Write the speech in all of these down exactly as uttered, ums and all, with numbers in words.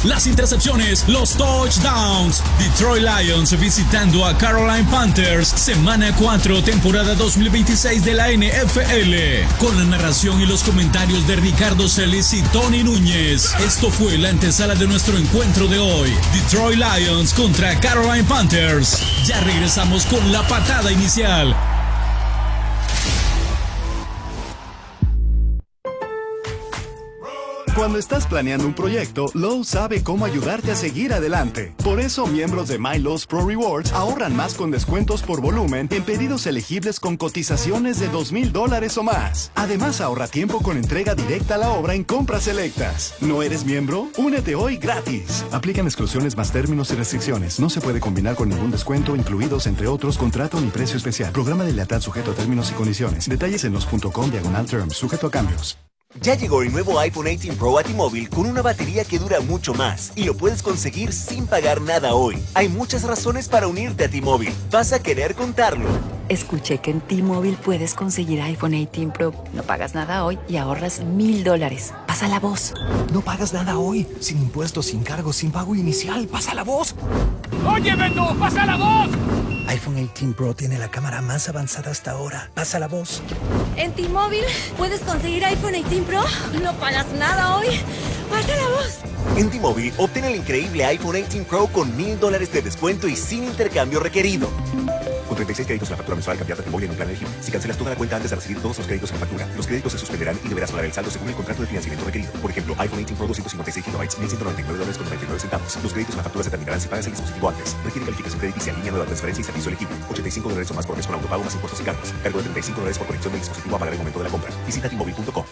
pases, las intercepciones, los touchdowns. Detroit Lions visitando a Carolina Panthers, semana cuatro, temporada dos mil veintiséis de la N F L. Con la narración y los comentarios de Ricardo Celis y Tony Núñez. Esto fue la antesala de nuestro encuentro de hoy. Detroit Lions contra Carolina Panthers. Ya regresamos con la patada inicial. Cuando estás planeando un proyecto, Lowe's sabe cómo ayudarte a seguir adelante. Por eso, miembros de MyLowe's Pro Rewards ahorran más con descuentos por volumen en pedidos elegibles con cotizaciones de dos mil dólares o más. Además, ahorra tiempo con entrega directa a la obra en compras selectas. ¿No eres miembro? Únete hoy gratis. Aplican exclusiones más términos y restricciones. No se puede combinar con ningún descuento, incluidos, entre otros, contrato ni precio especial. Programa de lealtad sujeto a términos y condiciones. Detalles en los punto com diagonal terms, sujeto a cambios. Ya llegó el nuevo iPhone dieciocho Pro a T-Mobile con una batería que dura mucho más y lo puedes conseguir sin pagar nada hoy. Hay muchas razones para unirte a T-Mobile. Vas a querer contarlo. Escuché que en T-Mobile puedes conseguir iPhone dieciocho Pro. No pagas nada hoy y ahorras mil dólares. Pasa la voz. No pagas nada hoy. Sin impuestos, sin cargos, sin pago inicial. Pasa la voz. ¡Oye, Beto! ¡Pasa la voz! iPhone dieciocho Pro tiene la cámara más avanzada hasta ahora. Pasa la voz. En T-Mobile puedes conseguir iPhone dieciocho Pro. No pagas nada hoy. Pasa la voz. En T-Mobile, obtén el increíble iPhone dieciocho Pro con mil dólares de descuento y sin intercambio requerido. Con treinta y seis créditos en la factura mensual, cambiarte a T-Mobile en un plan elegible. Si cancelas toda la cuenta antes de recibir todos los créditos en la factura, los créditos se suspenderán y deberás pagar el saldo según el contrato de financiamiento requerido. Por ejemplo, iPhone dieciocho Pro doscientos cincuenta y seis gigabytes, mil ciento noventa y nueve dólares con noventa y nueve centavos. Los créditos en la factura se terminarán si pagas el dispositivo antes. Requiere calificación crediticia, línea nueva, transferencia y servicio elegible. ochenta y cinco dólares o más por mes con autopago más impuestos y cargos. Cargo de treinta y cinco dólares por conexión del dispositivo a pagar el momento de la compra. Visita T Mobile punto com.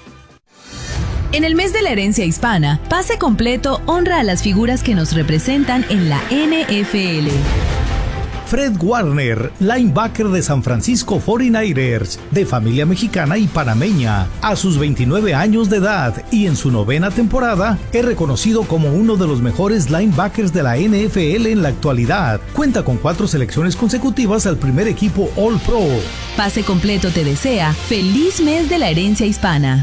En el mes de la herencia hispana, Pase Completo honra a las figuras que nos representan en la N F L. Fred Warner, linebacker de San Francisco cuarenta y nueve ers, de familia mexicana y panameña, a sus veintinueve años de edad y en su novena temporada, es reconocido como uno de los mejores linebackers de la N F L en la actualidad. Cuenta con cuatro selecciones consecutivas al primer equipo All Pro. Pase Completo te desea feliz mes de la herencia hispana.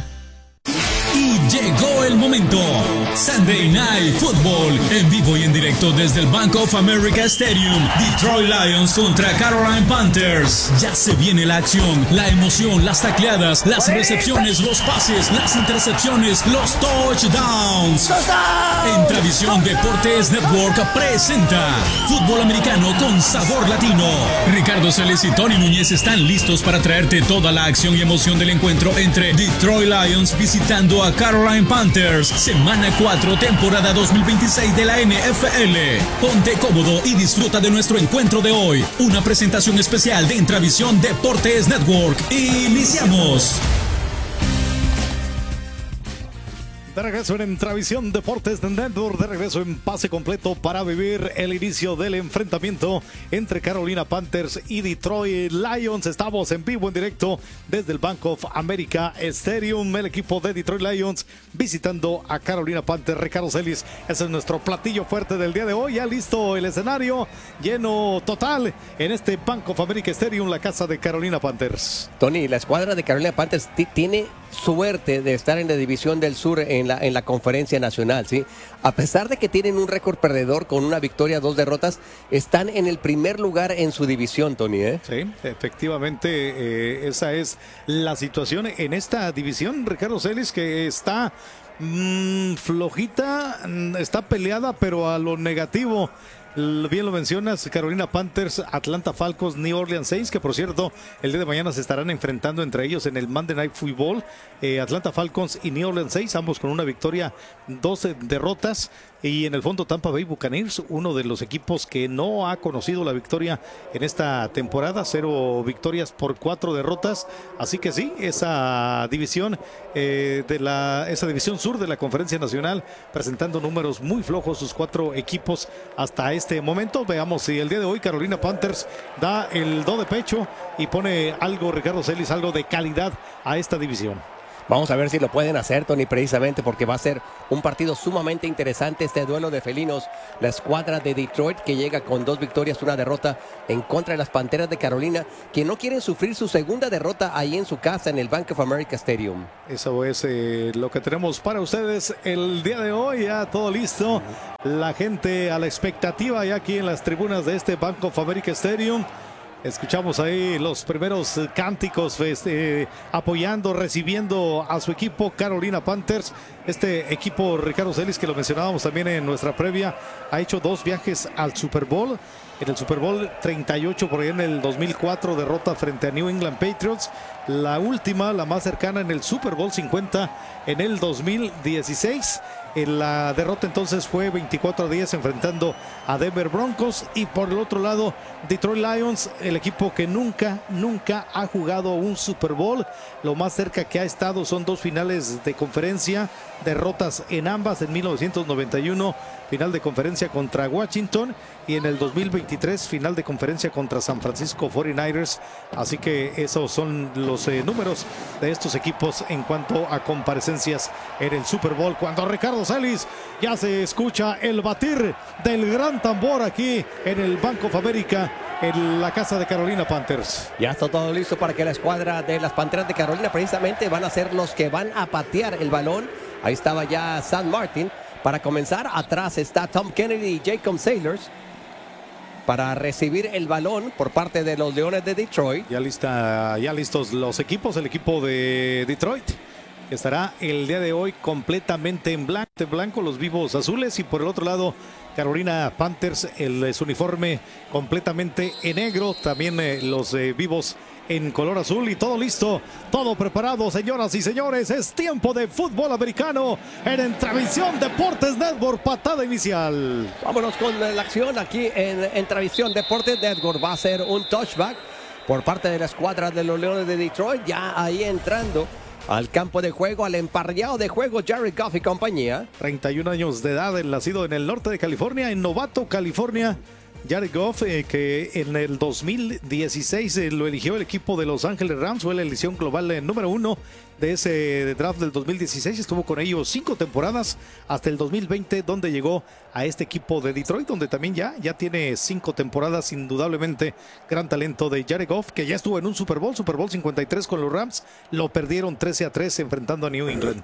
Y llegó el momento. Sunday Night Football, en vivo y en directo desde el Bank of America Stadium. Detroit Lions contra Carolina Panthers. Ya se viene la acción, la emoción, las tacleadas, las recepciones, los pases, las intercepciones, los touchdowns. En Tradición Deportes Network presenta Fútbol Americano con Sabor Latino. Ricardo Celis y Tony Núñez están listos para traerte toda la acción y emoción del encuentro entre Detroit Lions visitando a Carolina Panthers, semana cuatro, temporada dos mil veintiséis de la N F L. Ponte cómodo y disfruta de nuestro encuentro de hoy. Una presentación especial de Intravisión Deportes Network. Iniciamos. De regreso en Intravisión Deportes Network, de regreso en Pase Completo para vivir el inicio del enfrentamiento entre Carolina Panthers y Detroit Lions. Estamos en vivo, en directo desde el Bank of America Stadium. El equipo de Detroit Lions visitando a Carolina Panthers. Ricardo Celis, ese es nuestro platillo fuerte del día de hoy. Ya listo el escenario, lleno total en este Bank of America Stadium, la casa de Carolina Panthers. Tony, la escuadra de Carolina Panthers tiene suerte de estar en la División del Sur en la, en la Conferencia Nacional, ¿sí? A pesar de que tienen un récord perdedor con una victoria, dos derrotas, están en el primer lugar en su división, Tony, ¿eh? Sí, efectivamente, eh, esa es la situación en esta división, Ricardo Celis, que está mmm, flojita, está peleada, pero a lo negativo. Bien lo mencionas, Carolina Panthers, Atlanta Falcons, New Orleans Saints, que por cierto, el día de mañana se estarán enfrentando entre ellos en el Monday Night Football. Eh, Atlanta Falcons y New Orleans Saints, ambos con una victoria, doce derrotas. Y en el fondo Tampa Bay Buccaneers, uno de los equipos que no ha conocido la victoria en esta temporada, cero victorias por cuatro derrotas. Así que sí, esa división eh, de la esa división sur de la Conferencia Nacional presentando números muy flojos sus cuatro equipos hasta este momento. Veamos si el día de hoy Carolina Panthers da el do de pecho y pone algo, Ricardo Celis, algo de calidad a esta división. Vamos a ver si lo pueden hacer, Tony, precisamente porque va a ser un partido sumamente interesante este duelo de felinos. La escuadra de Detroit que llega con dos victorias, una derrota en contra de las Panteras de Carolina, que no quieren sufrir su segunda derrota ahí en su casa en el Bank of America Stadium. Eso es eh, lo que tenemos para ustedes el día de hoy. Ya todo listo. La gente a la expectativa ya aquí en las tribunas de este Bank of America Stadium. Escuchamos ahí los primeros cánticos este, apoyando, recibiendo a su equipo Carolina Panthers. Este equipo, Ricardo Celis, que lo mencionábamos también en nuestra previa, ha hecho dos viajes al Super Bowl. En el Super Bowl treinta y ocho, por ahí en el dos mil cuatro, derrota frente a New England Patriots. La última, la más cercana, en el Super Bowl cincuenta en el dos mil dieciséis. La derrota entonces fue veinticuatro a diez enfrentando a Denver Broncos. Y por el otro lado, Detroit Lions, el equipo que nunca, nunca ha jugado un Super Bowl. Lo más cerca que ha estado son dos finales de conferencia, derrotas en ambas. En mil novecientos noventa y uno, final de conferencia contra Washington, y en el dos mil veintitrés, final de conferencia contra San Francisco cuarenta y nueve ers. Así que esos son los eh, números de estos equipos en cuanto a comparecencias en el Super Bowl. Cuando Ricardo Celis ya se escucha el batir del gran tambor aquí en el Bank of America, en la casa de Carolina Panthers. Ya está todo listo para que la escuadra de las Panteras de Carolina precisamente van a ser los que van a patear el balón. Ahí estaba ya Sam Martin. Para comenzar, atrás está Tom Kennedy y Jacob Sailors para recibir el balón por parte de los Leones de Detroit. Ya, lista, ya listos los equipos. El equipo de Detroit estará el día de hoy completamente en blanco, en blanco, los vivos azules, y por el otro lado Carolina Panthers, el, su uniforme completamente en negro, también eh, los eh, vivos en color azul, y todo listo, todo preparado, señoras y señores. Es tiempo de fútbol americano en Entravisión Deportes Network, patada inicial. Vámonos con la acción aquí en Entravisión Deportes Network. Va a ser un touchback por parte de la escuadra de los Leones de Detroit, ya ahí entrando al campo de juego, al emparrillado de juego, Jared Goff y compañía. treinta y un años de edad, el nacido en el norte de California, en Novato, California. Jared Goff, eh, que en el dos mil dieciséis eh, lo eligió el equipo de Los Ángeles Rams, fue la elección global eh, número uno de ese draft del dos mil dieciséis. Estuvo con ellos cinco temporadas hasta el dos mil veinte, donde llegó a este equipo de Detroit, donde también ya, ya tiene cinco temporadas. Indudablemente gran talento de Jared Goff, que ya estuvo en un Super Bowl, Super Bowl cincuenta y tres con los Rams. Lo perdieron trece a tres enfrentando a New England.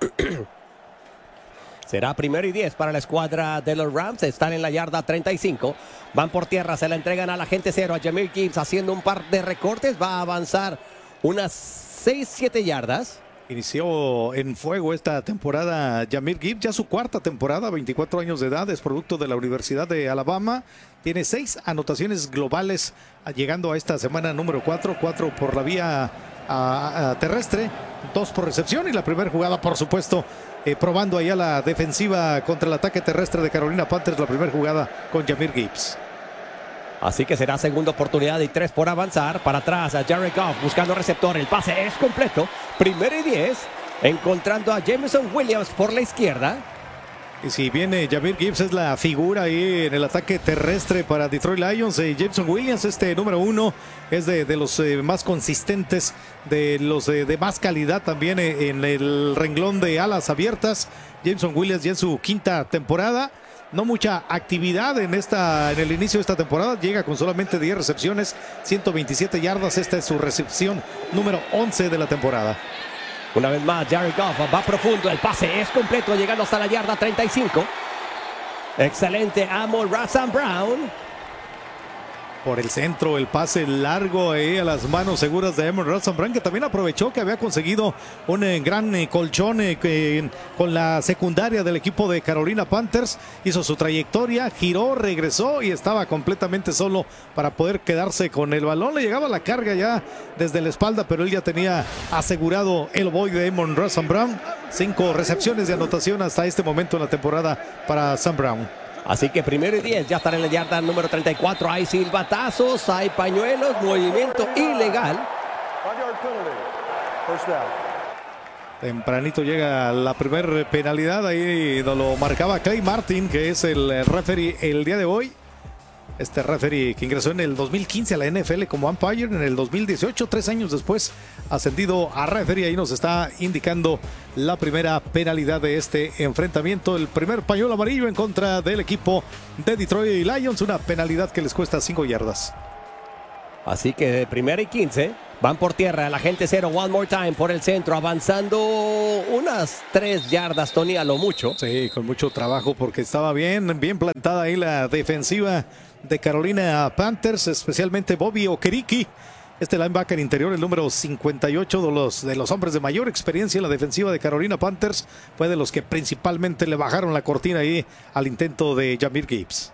Será primero y diez para la escuadra de los Rams. Están en la yarda treinta y cinco. Van por tierra, se la entregan a la gente cero. A Jahmyr Gibbs haciendo un par de recortes. Va a avanzar unas seis siete yardas. Inició en fuego esta temporada Jahmyr Gibbs, ya su cuarta temporada, veinticuatro años de edad, es producto de la Universidad de Alabama. Tiene seis anotaciones globales, llegando a esta semana número cuatro, cuatro por la vía a, a terrestre, dos por recepción, y la primera jugada, por supuesto, eh, probando allá la defensiva contra el ataque terrestre de Carolina Panthers, la primera jugada con Jahmyr Gibbs. Así que será segunda oportunidad y tres por avanzar. Para atrás a Jared Goff buscando receptor. El pase es completo. Primero y diez. Encontrando a Jameson Williams por la izquierda. Y si viene Jahmyr Gibbs, es la figura ahí en el ataque terrestre para Detroit Lions. Eh, Jameson Williams, este número uno, es de, de los eh, más consistentes, de los eh, de más calidad también eh, en el renglón de alas abiertas. Jameson Williams ya en su quinta temporada. No mucha actividad en esta en el inicio de esta temporada. Llega con solamente diez recepciones, ciento veintisiete yardas. Esta es su recepción número once de la temporada. Una vez más, Jared Goff va profundo. El pase es completo, llegando hasta la yarda treinta y cinco. Excelente Amon-Ra Saint Brown. Por el centro, el pase largo ahí a las manos seguras de Amon-Ra Saint Brown, que también aprovechó que había conseguido un eh, gran eh, colchón eh, que, con la secundaria del equipo de Carolina Panthers. Hizo su trayectoria, giró, regresó y estaba completamente solo para poder quedarse con el balón. Le llegaba la carga ya desde la espalda, pero él ya tenía asegurado el boy de Amon-Ra Saint Brown. Cinco recepciones de anotación hasta este momento en la temporada para Saint Brown. Así que primero y diez, ya están en la yarda número treinta y cuatro. Hay silbatazos, hay pañuelos, movimiento ilegal. Tempranito llega la primera penalidad, ahí nos lo marcaba Clay Martin, que es el referee el día de hoy. Este referee que ingresó en el dos mil quince a la N F L como umpire, en el dos mil dieciocho, tres años después, ascendido a referee. Ahí nos está indicando la primera penalidad de este enfrentamiento. El primer pañuelo amarillo en contra del equipo de Detroit Lions, una penalidad que les cuesta cinco yardas. Así que de primera y quince, van por tierra, la gente cero, one more time por el centro, avanzando unas tres yardas, Tony, a lo mucho. Sí, con mucho trabajo porque estaba bien, bien plantada ahí la defensiva de Carolina Panthers, especialmente Bobby Okereke, este linebacker interior, el número cincuenta y ocho de los, de los hombres de mayor experiencia en la defensiva de Carolina Panthers, fue de los que principalmente le bajaron la cortina ahí al intento de Jahmyr Gibbs.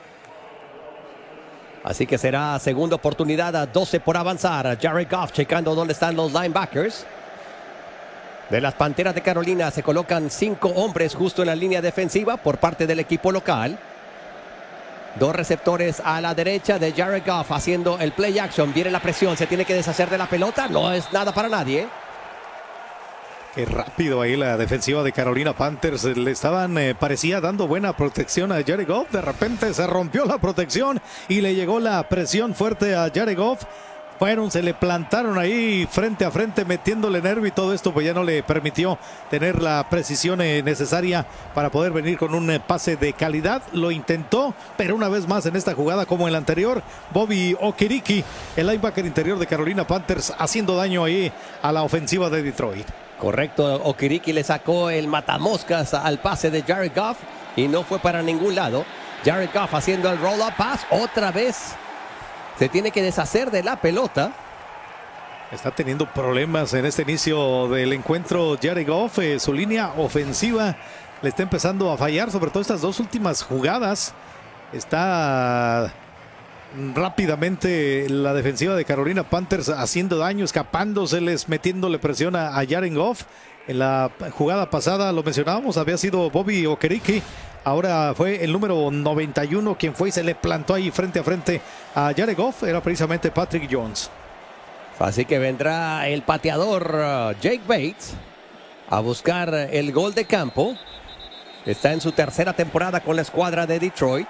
Así que será segunda oportunidad, a doce por avanzar. Jared Goff checando dónde están los linebackers. De las Panteras de Carolina se colocan cinco hombres justo en la línea defensiva por parte del equipo local. Dos receptores a la derecha de Jared Goff haciendo el play action. Viene la presión, se tiene que deshacer de la pelota. No es nada para nadie. Qué rápido ahí la defensiva de Carolina Panthers. Le estaban, eh, parecía dando buena protección a Jared Goff. De repente se rompió la protección y le llegó la presión fuerte a Jared Goff. Fueron, se le plantaron ahí frente a frente metiéndole nervio y todo esto pues ya no le permitió tener la precisión eh, necesaria para poder venir con un eh, pase de calidad. Lo intentó, pero una vez más en esta jugada como en la anterior, Bobby Okereke, el linebacker interior de Carolina Panthers, haciendo daño ahí a la ofensiva de Detroit. Correcto, Okereke le sacó el matamoscas al pase de Jared Goff y no fue para ningún lado. Jared Goff haciendo el roll-up pass, otra vez se tiene que deshacer de la pelota. Está teniendo problemas en este inicio del encuentro Jared Goff, eh, su línea ofensiva le está empezando a fallar, sobre todo estas dos últimas jugadas. Está rápidamente la defensiva de Carolina Panthers haciendo daño, escapándoseles, metiéndole presión a, a Jared Goff. En la jugada pasada, lo mencionábamos, había sido Bobby Okereke. Ahora fue el número noventa y uno quien fue y se le plantó ahí frente a frente a Jared Goff. Era precisamente Patrick Jones. Así que vendrá el pateador uh, Jake Bates a buscar el gol de campo. Está en su tercera temporada con la escuadra de Detroit.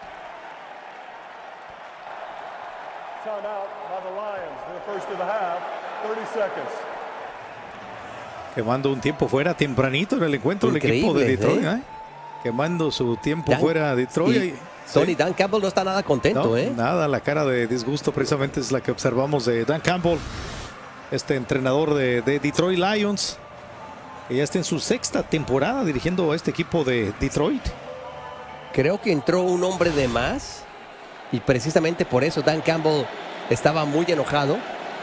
Quemando un tiempo fuera tempranito en el encuentro. Increíble, el equipo de Detroit, ¿eh? ¿eh? Quemando su tiempo Dan, fuera de Detroit. Y, Tony, sí. Dan Campbell no está nada contento, no, ¿eh? Nada, la cara de disgusto precisamente es la que observamos de Dan Campbell, este entrenador de, de Detroit Lions, que ya está en su sexta temporada dirigiendo a este equipo de Detroit. Creo que entró un hombre de más y precisamente por eso Dan Campbell estaba muy enojado.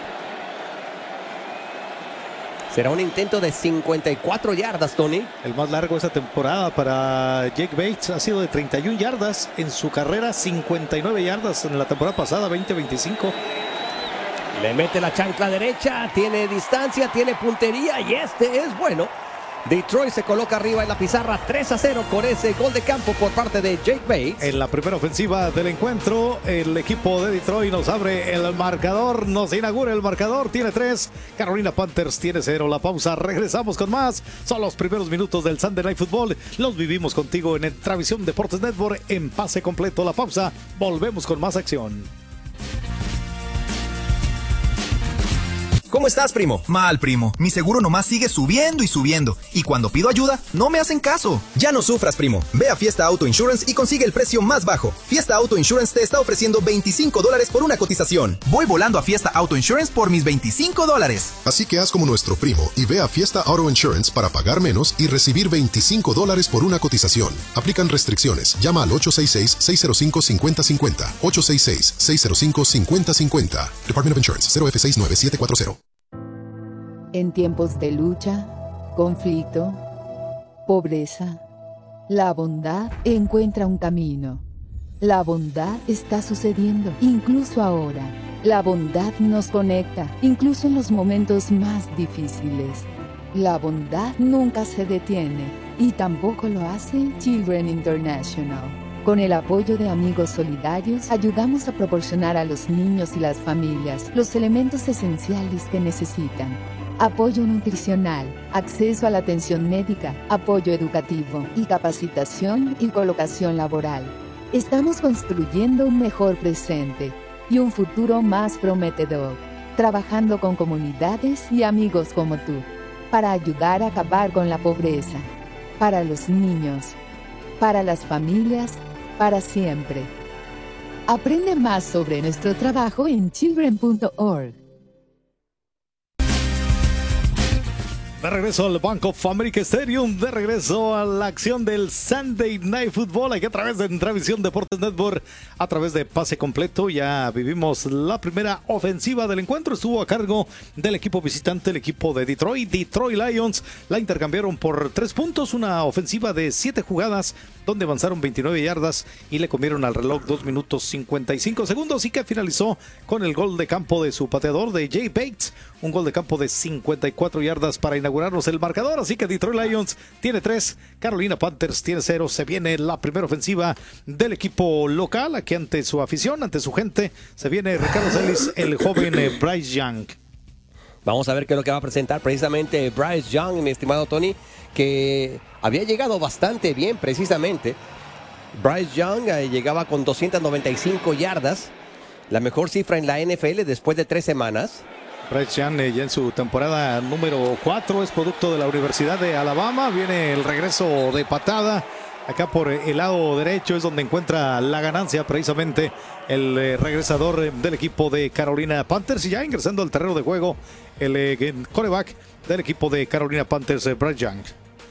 Será un intento de cincuenta y cuatro yardas, Tony. El más largo esta temporada para Jake Bates ha sido de treinta y una yardas. En su carrera, cincuenta y nueve yardas en la temporada pasada, veinte veinticinco. Le mete la chancla derecha, tiene distancia, tiene puntería y este es bueno. Detroit se coloca arriba en la pizarra tres a cero con ese gol de campo por parte de Jake Bates. En la primera ofensiva del encuentro, el equipo de Detroit nos abre el marcador, nos inaugura el marcador, tiene tres, Carolina Panthers tiene cero. La pausa, regresamos con más. Son los primeros minutos del Sunday Night Football. Los vivimos contigo en el Travisión Deportes Network en pase completo. La pausa, volvemos con más acción. ¿Cómo estás, primo? Mal, primo. Mi seguro nomás sigue subiendo y subiendo. Y cuando pido ayuda, no me hacen caso. Ya no sufras, primo. Ve a Fiesta Auto Insurance y consigue el precio más bajo. Fiesta Auto Insurance te está ofreciendo veinticinco dólares por una cotización. Voy volando a Fiesta Auto Insurance por mis veinticinco dólares. Así que haz como nuestro primo y ve a Fiesta Auto Insurance para pagar menos y recibir veinticinco dólares por una cotización. Aplican restricciones. Llama al ocho seis seis, seis cero cinco, cinco cero cinco cero. ocho seis seis, seis cero cinco, cinco cero cinco cero. Department of Insurance, cero F seis nueve siete cuatro cero. En tiempos de lucha, conflicto, pobreza, la bondad encuentra un camino. La bondad está sucediendo, incluso ahora. La bondad nos conecta, incluso en los momentos más difíciles. La bondad nunca se detiene, y tampoco lo hace Children International. Con el apoyo de Amigos Solidarios, ayudamos a proporcionar a los niños y las familias los elementos esenciales que necesitan. Apoyo nutricional, acceso a la atención médica, apoyo educativo y capacitación y colocación laboral. Estamos construyendo un mejor presente y un futuro más prometedor, trabajando con comunidades y amigos como tú, para ayudar a acabar con la pobreza, para los niños, para las familias, para siempre. Aprende más sobre nuestro trabajo en children punto org. De regreso al Bank of America Stadium, de regreso a la acción del Sunday Night Football, aquí a través de Travisión Deportes Network, a través de Pase Completo. Ya vivimos la primera ofensiva del encuentro, estuvo a cargo del equipo visitante, el equipo de Detroit, Detroit Lions. La intercambiaron por tres puntos, una ofensiva de siete jugadas, donde avanzaron veintinueve yardas y le comieron al reloj dos minutos cincuenta y cinco segundos, y que finalizó con el gol de campo de su pateador, de Jay Bates, un gol de campo de cincuenta y cuatro yardas para inaugurarnos el marcador. Así que Detroit Lions tiene tres, Carolina Panthers tiene cero. Se viene la primera ofensiva del equipo local, aquí ante su afición, ante su gente. Se viene Ricardo Celis, el joven eh, Bryce Young. Vamos a ver qué es lo que va a presentar precisamente Bryce Young, mi estimado Tony, que había llegado bastante bien precisamente. Bryce Young eh, llegaba con doscientas noventa y cinco yardas, la mejor cifra en la N F L después de tres semanas. Bryce Young eh, ya en su temporada número cuatro, es producto de la Universidad de Alabama. Viene el regreso de patada. Acá por el lado derecho es donde encuentra la ganancia precisamente el eh, regresador eh, del equipo de Carolina Panthers. Y ya ingresando al terreno de juego el eh, quarterback del equipo de Carolina Panthers, eh, Bryce Young.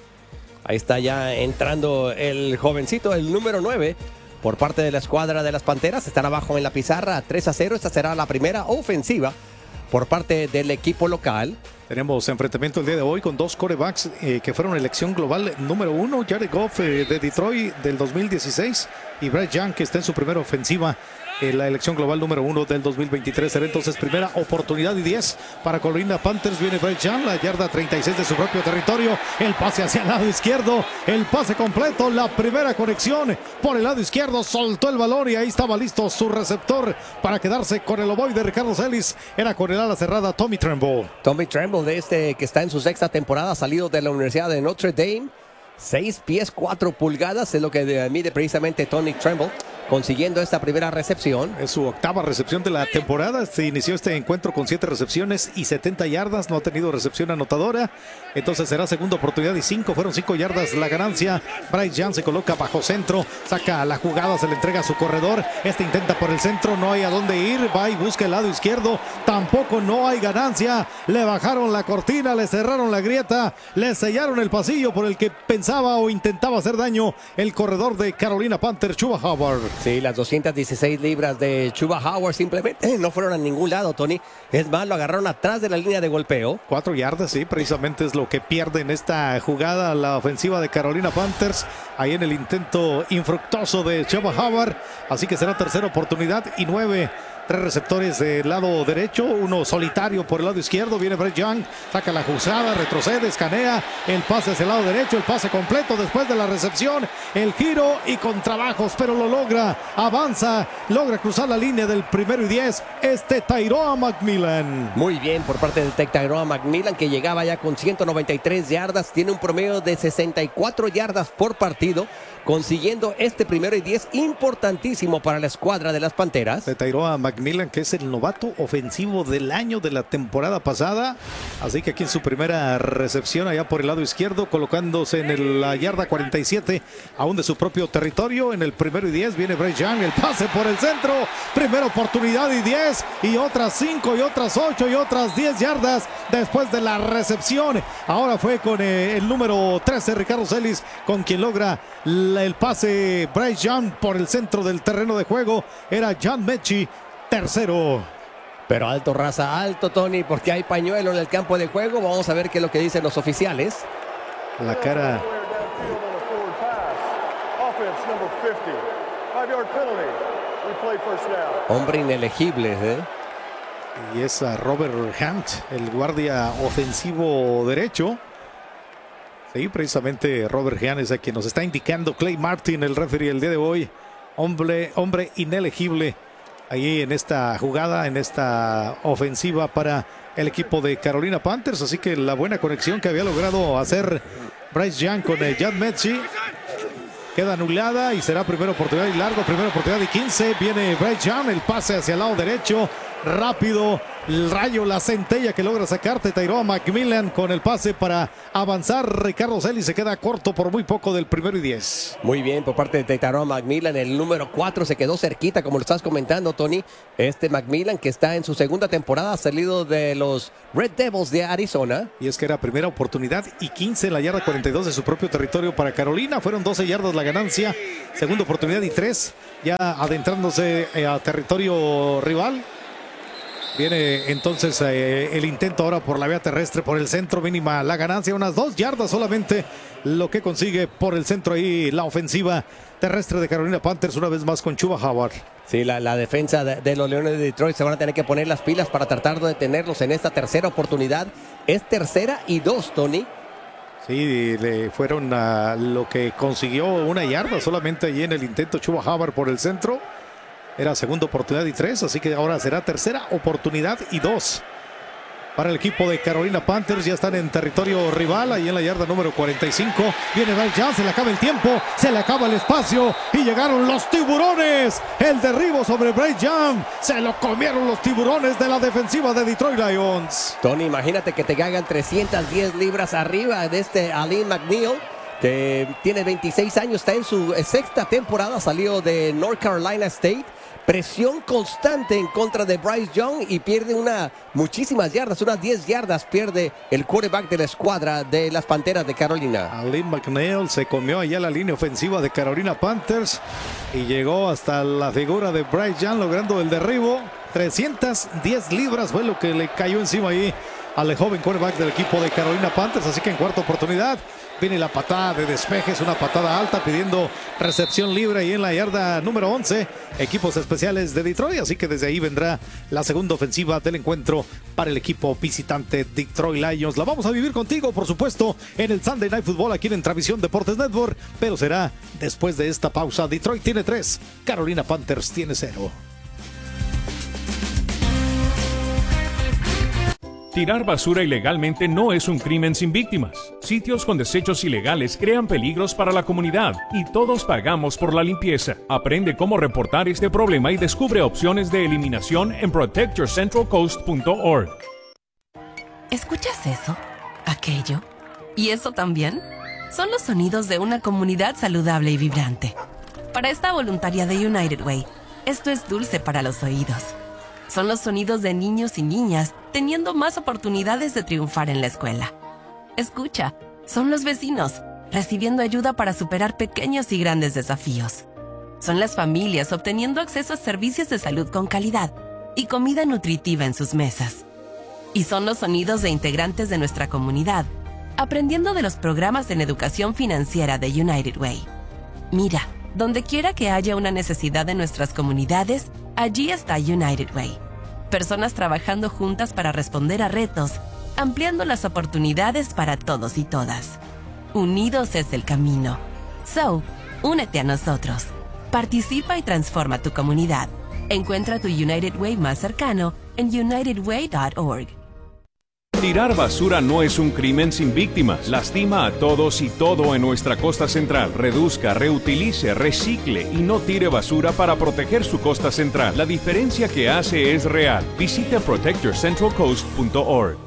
Ahí está ya entrando el jovencito, el número nueve, por parte de la escuadra de las Panteras. Están abajo en la pizarra, tres a cero. Esta será la primera ofensiva por parte del equipo local. Tenemos enfrentamiento el día de hoy con dos quarterbacks eh, que fueron elección global número uno, Jared Goff eh, de Detroit del dos mil dieciséis y Bryce Young, que está en su primera ofensiva en la elección global número uno del dos mil veintitrés. Será entonces primera oportunidad y diez para Carolina Panthers. Viene Bryce Young, la yarda treinta y seis de su propio territorio. El pase hacia el lado izquierdo, el pase completo, la primera conexión por el lado izquierdo. Soltó el balón y ahí estaba listo su receptor para quedarse con el ovoide de Ricardo Celis. Era con el ala cerrada Tommy Tremble. Tommy Tremble, de este que está en su sexta temporada, salido de la Universidad de Notre Dame. seis pies cuatro pulgadas es lo que mide precisamente Tommy Tremble, consiguiendo esta primera recepción. Es su octava recepción de la temporada. Se inició este encuentro con siete recepciones y setenta yardas. No ha tenido recepción anotadora. Entonces será segunda oportunidad y cinco. Fueron cinco yardas la ganancia. Bryce Young se coloca bajo centro. Saca la jugada, se le entrega a su corredor. Este intenta por el centro. No hay a dónde ir. Va y busca el lado izquierdo. Tampoco no hay ganancia. Le bajaron la cortina, le cerraron la grieta, le sellaron el pasillo por el que pensaba o intentaba hacer daño el corredor de Carolina Panthers, Chuba Howard. Sí, las doscientas dieciséis libras de Chuba Howard simplemente no fueron a ningún lado, Tony. Es más, lo agarraron atrás de la línea de golpeo. Cuatro yardas, sí, precisamente es lo que pierde en esta jugada la ofensiva de Carolina Panthers. Ahí en el intento infructuoso de Chuba Howard. Así que será tercera oportunidad y nueve. Tres receptores del lado derecho, uno solitario por el lado izquierdo. Viene Bryce Young, saca la juzgada, retrocede, escanea, el pase hacia el lado derecho, el pase completo después de la recepción, el giro y con trabajos, pero lo logra, avanza, logra cruzar la línea del primero y diez, este Tyrone McMillan. Muy bien por parte de Tyrone McMillan, que llegaba ya con ciento noventa y tres yardas, tiene un promedio de sesenta y cuatro yardas por partido, consiguiendo este primero y diez importantísimo para la escuadra de las Panteras. De Tyrone McMillan, que es el novato ofensivo del año de la temporada pasada. Así que aquí en su primera recepción, allá por el lado izquierdo, colocándose en el, la yarda cuarenta y siete, aún de su propio territorio. En el primero y diez viene Bryce Young, el pase por el centro. Primera oportunidad y diez, y otras cinco, y otras ocho, y otras diez yardas después de la recepción. Ahora fue con eh, el número trece, Ricardo Celis, con quien logra la el pase Bryce Young por el centro del terreno de juego. Era John Mechie, tercero. Pero alto, raza, alto, Tony, porque hay pañuelo en el campo de juego. Vamos a ver qué es lo que dicen los oficiales. La cara. Hombre inelegible, ¿eh? Y es a Robert Hunt, el guardia ofensivo derecho. Sí, precisamente Robert Hunt es a quien nos está indicando Clay Martin, el referee el día de hoy. Hombre, hombre inelegible ahí en esta jugada, en esta ofensiva para el equipo de Carolina Panthers. Así que la buena conexión que había logrado hacer Bryce Young con John Mechie queda anulada y será primera oportunidad y largo, primera oportunidad y quince. Viene Bryce Young, el pase hacia el lado derecho, rápido, el rayo, la centella que logra sacarte Tyrone McMillan con el pase para avanzar. Ricardo Celis se queda corto por muy poco del primero y diez. Muy bien por parte de Tyrone McMillan, el número cuatro se quedó cerquita, como lo estás comentando, Tony. Este McMillan que está en su segunda temporada, ha salido de los Red Devils de Arizona. Y es que era primera oportunidad y quince en la yarda cuarenta y dos de su propio territorio para Carolina. Fueron doce yardas la ganancia, segunda oportunidad y tres, ya adentrándose a territorio rival. Viene entonces eh, el intento ahora por la vía terrestre, por el centro, mínima la ganancia, unas dos yardas solamente lo que consigue por el centro ahí la ofensiva terrestre de Carolina Panthers, una vez más con Chuba Howard. Sí, la, la defensa de, de los Leones de Detroit se van a tener que poner las pilas para tratar de detenerlos en esta tercera oportunidad. Es tercera y dos, Tony. Sí, le fueron a lo que consiguió una yarda solamente allí en el intento Chuba Howard por el centro. Era segunda oportunidad y tres, así que ahora será tercera oportunidad y dos. Para el equipo de Carolina Panthers, ya están en territorio rival, ahí en la yarda número cuarenta y cinco. Viene Bryce Young, se le acaba el tiempo, se le acaba el espacio y llegaron los tiburones. El derribo sobre Bryce Young, se lo comieron los tiburones de la defensiva de Detroit Lions. Tony, imagínate que te cagan trescientas diez libras arriba de este Alim McNeil, que tiene veintiséis años, está en su sexta temporada, salió de North Carolina State. Presión constante en contra de Bryce Young y pierde una muchísimas yardas, unas diez yardas pierde el quarterback de la escuadra de las Panteras de Carolina. Alim McNeil se comió allá la línea ofensiva de Carolina Panthers y llegó hasta la figura de Bryce Young logrando el derribo. trescientas diez libras fue lo que le cayó encima ahí al joven quarterback del equipo de Carolina Panthers, así que en cuarta oportunidad viene la patada de despeje, es una patada alta pidiendo recepción libre y en la yarda número once, equipos especiales de Detroit, así que desde ahí vendrá la segunda ofensiva del encuentro para el equipo visitante Detroit Lions. La vamos a vivir contigo, por supuesto, en el Sunday Night Football aquí en Travisión Deportes Network, pero será después de esta pausa. Detroit tiene tres, Carolina Panthers tiene cero. Tirar basura ilegalmente no es un crimen sin víctimas. Sitios con desechos ilegales crean peligros para la comunidad y todos pagamos por la limpieza. Aprende cómo reportar este problema y descubre opciones de eliminación en protect your central coast punto org. ¿Escuchas eso? ¿Aquello? ¿Y eso también? Son los sonidos de una comunidad saludable y vibrante. Para esta voluntaria de United Way, esto es dulce para los oídos. Son los sonidos de niños y niñas teniendo más oportunidades de triunfar en la escuela. Escucha, son los vecinos recibiendo ayuda para superar pequeños y grandes desafíos. Son las familias obteniendo acceso a servicios de salud con calidad y comida nutritiva en sus mesas. Y son los sonidos de integrantes de nuestra comunidad aprendiendo de los programas en educación financiera de United Way. Mira, donde quiera que haya una necesidad de nuestras comunidades, allí está United Way. Personas trabajando juntas para responder a retos, ampliando las oportunidades para todos y todas. Unidos es el camino. So, únete a nosotros. Participa y transforma tu comunidad. Encuentra tu United Way más cercano en united way punto org. Tirar basura no es un crimen sin víctimas. Lastima a todos y todo en nuestra costa central. Reduzca, reutilice, recicle y no tire basura para proteger su costa central. La diferencia que hace es real. Visite protect your central coast punto org.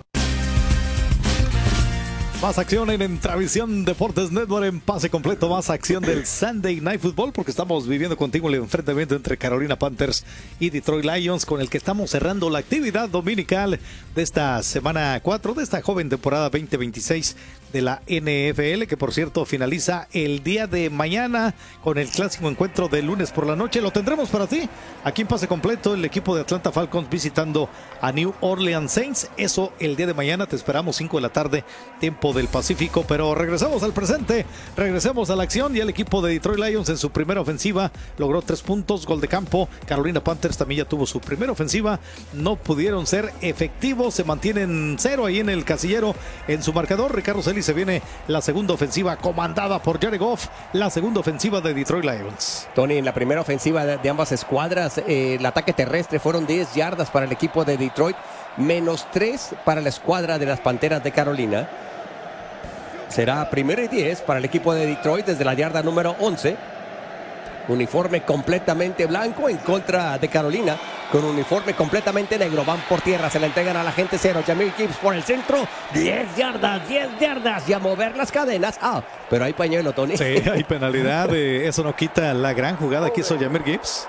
Más acción en Travisión Deportes Network en pase completo, más acción del Sunday Night Football, porque estamos viviendo contigo el enfrentamiento entre Carolina Panthers y Detroit Lions, con el que estamos cerrando la actividad dominical de esta semana cuatro, de esta joven temporada veinte veintiséis de la N F L, que por cierto finaliza el día de mañana con el clásico encuentro de lunes por la noche. Lo tendremos para ti aquí en pase completo, el equipo de Atlanta Falcons visitando a New Orleans Saints. Eso el día de mañana, te esperamos cinco de la tarde, tiempo del Pacífico. Pero regresamos al presente, regresemos a la acción y el equipo de Detroit Lions en su primera ofensiva logró tres puntos, gol de campo. Carolina Panthers también ya tuvo su primera ofensiva, no pudieron ser efectivos, se mantienen cero ahí en el casillero en su marcador. Ricardo Celis, se viene la segunda ofensiva comandada por Jared Goff, la segunda ofensiva de Detroit Lions. Tony, en la primera ofensiva de, de ambas escuadras, eh, el ataque terrestre fueron diez yardas para el equipo de Detroit, menos tres para la escuadra de las Panteras de Carolina. Será primero y diez para el equipo de Detroit desde la yarda número once. Uniforme completamente blanco en contra de Carolina, con uniforme completamente negro. Van por tierra, se le entregan a la gente cero. Jahmyr Gibbs por el centro. diez yardas, diez yardas. Y a mover las cadenas. Ah, pero hay pañuelo, Tony. Sí, hay penalidad. Eh, eso no quita la gran jugada que hizo Jahmyr Gibbs.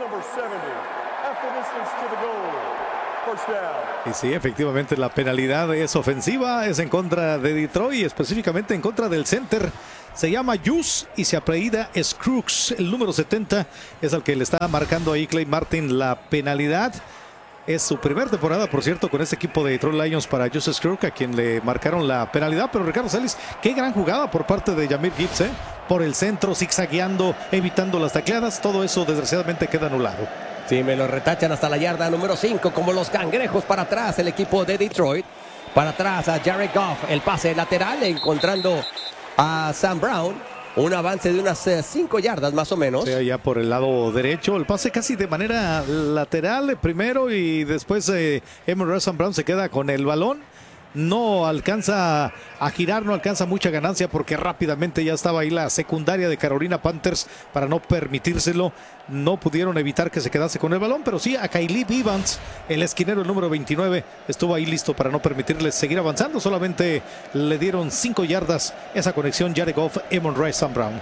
Y sí, efectivamente la penalidad es ofensiva, es en contra de Detroit, específicamente en contra del center. Se llama Juice y se apellida Scruggs. El número setenta es al que le está marcando ahí Clay Martin la penalidad. Es su primera temporada, por cierto, con este equipo de Detroit Lions para Juice Scruggs, a quien le marcaron la penalidad. Pero Ricardo Celis, qué gran jugada por parte de Jahmyr Gibbs, ¿eh? Por el centro, zigzagueando, evitando las tacleadas. Todo eso desgraciadamente queda anulado. Sí, me lo retachan hasta la yarda número cinco, como los cangrejos para atrás el equipo de Detroit. Para atrás a Jared Goff, el pase lateral, encontrando a Sam Brown. Un avance de unas cinco yardas más o menos. Sí, allá por el lado derecho. El pase casi de manera lateral primero y después eh, Amon-Ra Sam Brown se queda con el balón. No alcanza a girar, no alcanza mucha ganancia porque rápidamente ya estaba ahí la secundaria de Carolina Panthers para no permitírselo. No pudieron evitar que se quedase con el balón, pero sí a Caleb Evans, el esquinero, el número veintinueve, estuvo ahí listo para no permitirles seguir avanzando. Solamente le dieron cinco yardas esa conexión Jared Goff, Amon-Ra Sam Brown.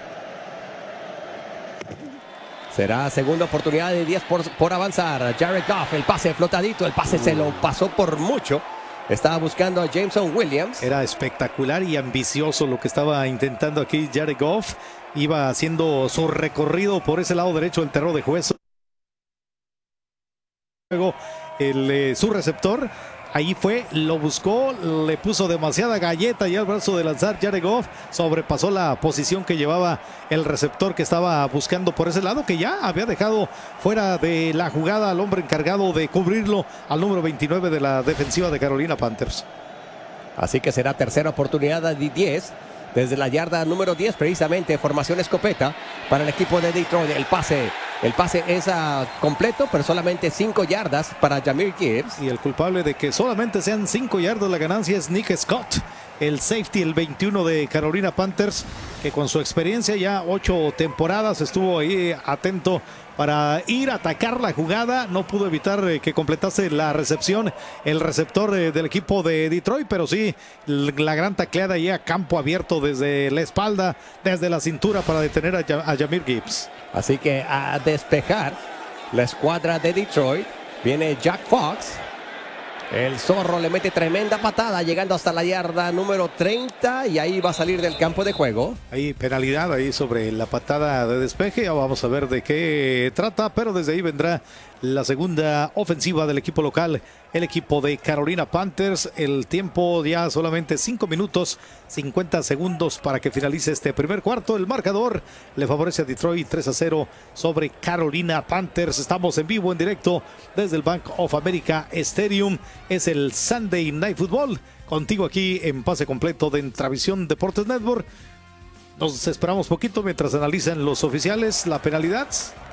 Será segunda oportunidad de diez por, por avanzar. Jared Goff, el pase flotadito, el pase se lo pasó por mucho. Estaba buscando a Jameson Williams. Era espectacular y ambicioso lo que estaba intentando aquí Jared Goff. Iba haciendo su recorrido por ese lado derecho del terreno de juez. Luego el, eh, su receptor. Ahí fue, lo buscó, le puso demasiada galleta y al brazo de lanzar Jared Goff. Sobrepasó la posición que llevaba el receptor que estaba buscando por ese lado, que ya había dejado fuera de la jugada al hombre encargado de cubrirlo, al número veintinueve de la defensiva de Carolina Panthers. Así que será tercera oportunidad de diez. Desde la yarda número diez, precisamente, formación escopeta para el equipo de Detroit. El pase, el pase es uh, completo, pero solamente cinco yardas para Jahmyr Gibbs. Y el culpable de que solamente sean cinco yardas la ganancia es Nick Scott, el safety, el veintiuno de Carolina Panthers, que con su experiencia ya ocho temporadas estuvo ahí atento para ir a atacar la jugada. No pudo evitar eh, que completase la recepción el receptor eh, del equipo de Detroit, pero sí la gran tacleada ahí a campo abierto desde la espalda, desde la cintura para detener a, a Jahmyr Gibbs. Así que a despejar la escuadra de Detroit viene Jack Fox. El zorro le mete tremenda patada llegando hasta la yarda número treinta y ahí va a salir del campo de juego. Hay penalidad ahí sobre la patada de despeje. Ya vamos a ver de qué trata, pero desde ahí vendrá la segunda ofensiva del equipo local, el equipo de Carolina Panthers. El tiempo ya solamente cinco minutos, cincuenta segundos para que finalice este primer cuarto. El marcador le favorece a Detroit tres a cero sobre Carolina Panthers. Estamos en vivo, en directo desde el Bank of America Stadium. Es el Sunday Night Football. Contigo aquí en pase completo de Entravisión Deportes Network. Nos esperamos poquito mientras analizan los oficiales la penalidad.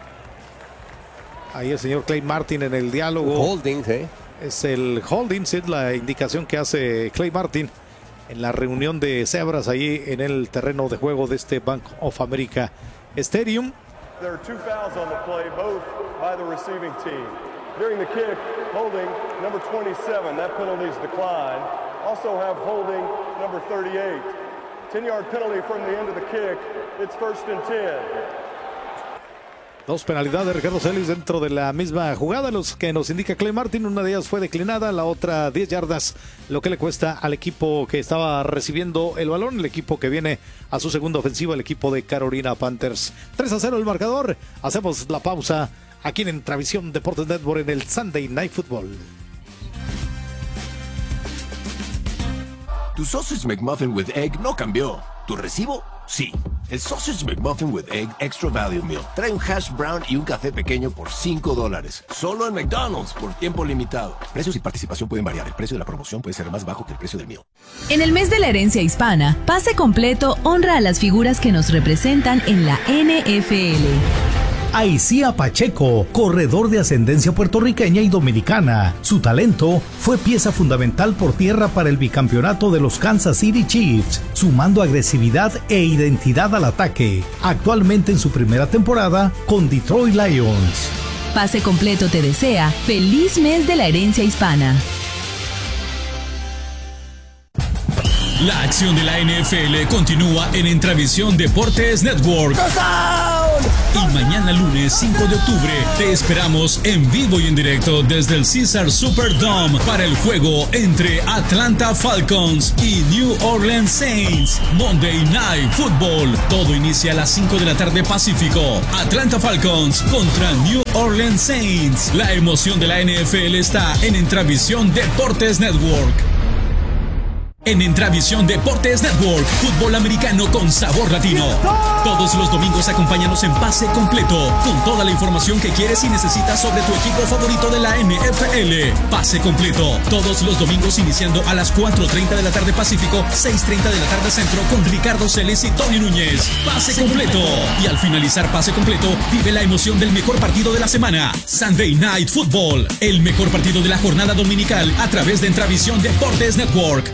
Ahí el señor Clay Martin en el diálogo. Holding, ¿eh? Es el holding, es la indicación que hace Clay Martin en la reunión de cebras ahí en el terreno de juego de este Bank of America Stadium. There are two fouls on the play, both by the receiving team. During the kick, holding number twenty-seven, that penalty is declined. Also have holding number thirty-eight. ten-yard penalty from the end of the kick. It's first and ten. Dos penalidades de Ricardo Celis dentro de la misma jugada, los que nos indica Clay Martin. Una de ellas fue declinada, la otra diez yardas, lo que le cuesta al equipo que estaba recibiendo el balón, el equipo que viene a su segunda ofensiva, el equipo de Carolina Panthers. tres a cero el marcador. Hacemos la pausa aquí en Entravisión Deportes Network en el Sunday Night Football. Tu Sausage McMuffin with Egg no cambió. ¿Tu recibo? Sí. El Sausage McMuffin with Egg Extra Value Meal trae un hash brown y un café pequeño por cinco dólares. Solo en McDonald's por tiempo limitado. Precios y participación pueden variar. El precio de la promoción puede ser más bajo que el precio del meal. En el mes de la herencia hispana, Pase Completo honra a las figuras que nos representan en la N F L. a Isaiah Pacheco, corredor de ascendencia puertorriqueña y dominicana. Su talento fue pieza fundamental por tierra para el bicampeonato de los Kansas City Chiefs, sumando agresividad e identidad al ataque. Actualmente en su primera temporada con Detroit Lions. Pase Completo te desea feliz mes de la herencia hispana. La acción de la N F L continúa en Entravisión Deportes Network. Y mañana lunes cinco de octubre te esperamos en vivo y en directo desde el Caesars Superdome para el juego entre Atlanta Falcons y New Orleans Saints. Monday Night Football. Todo inicia a las cinco de la tarde Pacífico. Atlanta Falcons contra New Orleans Saints. La emoción de la N F L está en Entravisión Deportes Network. En Entravisión Deportes Network, fútbol americano con sabor latino. Todos los domingos acompáñanos en Pase Completo, con toda la información que quieres y necesitas sobre tu equipo favorito de la N F L. Pase Completo, todos los domingos iniciando a las cuatro treinta de la tarde Pacífico, seis treinta de la tarde Centro, con Ricardo Celes y Tony Núñez. Pase Completo. Y al finalizar Pase Completo, vive la emoción del mejor partido de la semana. Sunday Night Football, el mejor partido de la jornada dominical a través de Entravisión Deportes Network.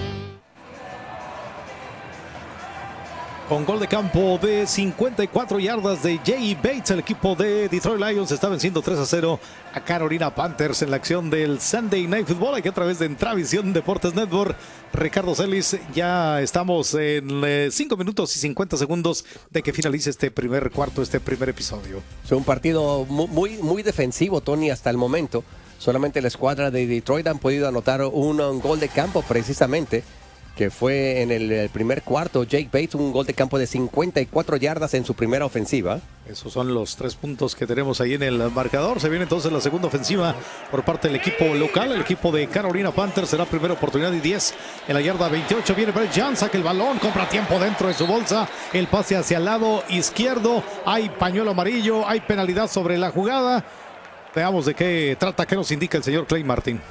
Con gol de campo de cincuenta y cuatro yardas de Jay Bates, el equipo de Detroit Lions está venciendo tres a cero a Carolina Panthers en la acción del Sunday Night Football, aquí a través de Entravisión Deportes Network. Ricardo Celis, ya estamos en cinco minutos y cincuenta segundos de que finalice este primer cuarto, este primer episodio. Es un partido muy, muy defensivo, Tony, hasta el momento. Solamente la escuadra de Detroit han podido anotar un, un gol de campo precisamente, que fue en el, el primer cuarto. Jake Bates, un gol de campo de cincuenta y cuatro yardas en su primera ofensiva. Esos son los tres puntos que tenemos ahí en el marcador. Se viene entonces la segunda ofensiva por parte del equipo local. El equipo de Carolina Panthers será primera oportunidad y diez en la yarda veintiocho. Viene Brett Young, saca el balón, compra tiempo dentro de su bolsa. El pase hacia el lado izquierdo. Hay pañuelo amarillo, hay penalidad sobre la jugada. Veamos de qué trata, qué nos indica el señor Clay Martin.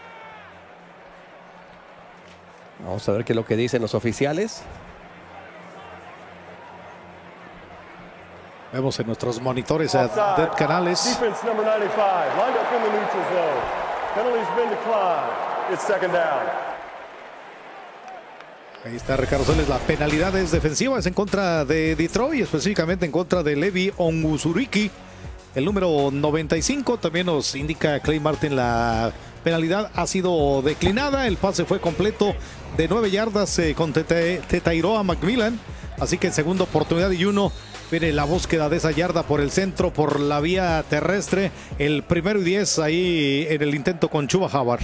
Vamos a ver qué es lo que dicen los oficiales. Vemos en nuestros monitores a de canales. Defense number ninety-five, lined up in the neutral zone. Penalty's been declined. It's second down. Ahí está Ricardo Celes, la penalidad es defensiva, es en contra de Detroit, específicamente en contra de Levi Onwuzurike. El número noventa y cinco, también nos indica Clay Martin, la penalidad ha sido declinada. El pase fue completo de nueve yardas eh, con Tetairoa Macmillan. Así que segunda oportunidad y uno. Viene la búsqueda de esa yarda por el centro, por la vía terrestre. El primero y diez ahí en el intento con Chuba Howard.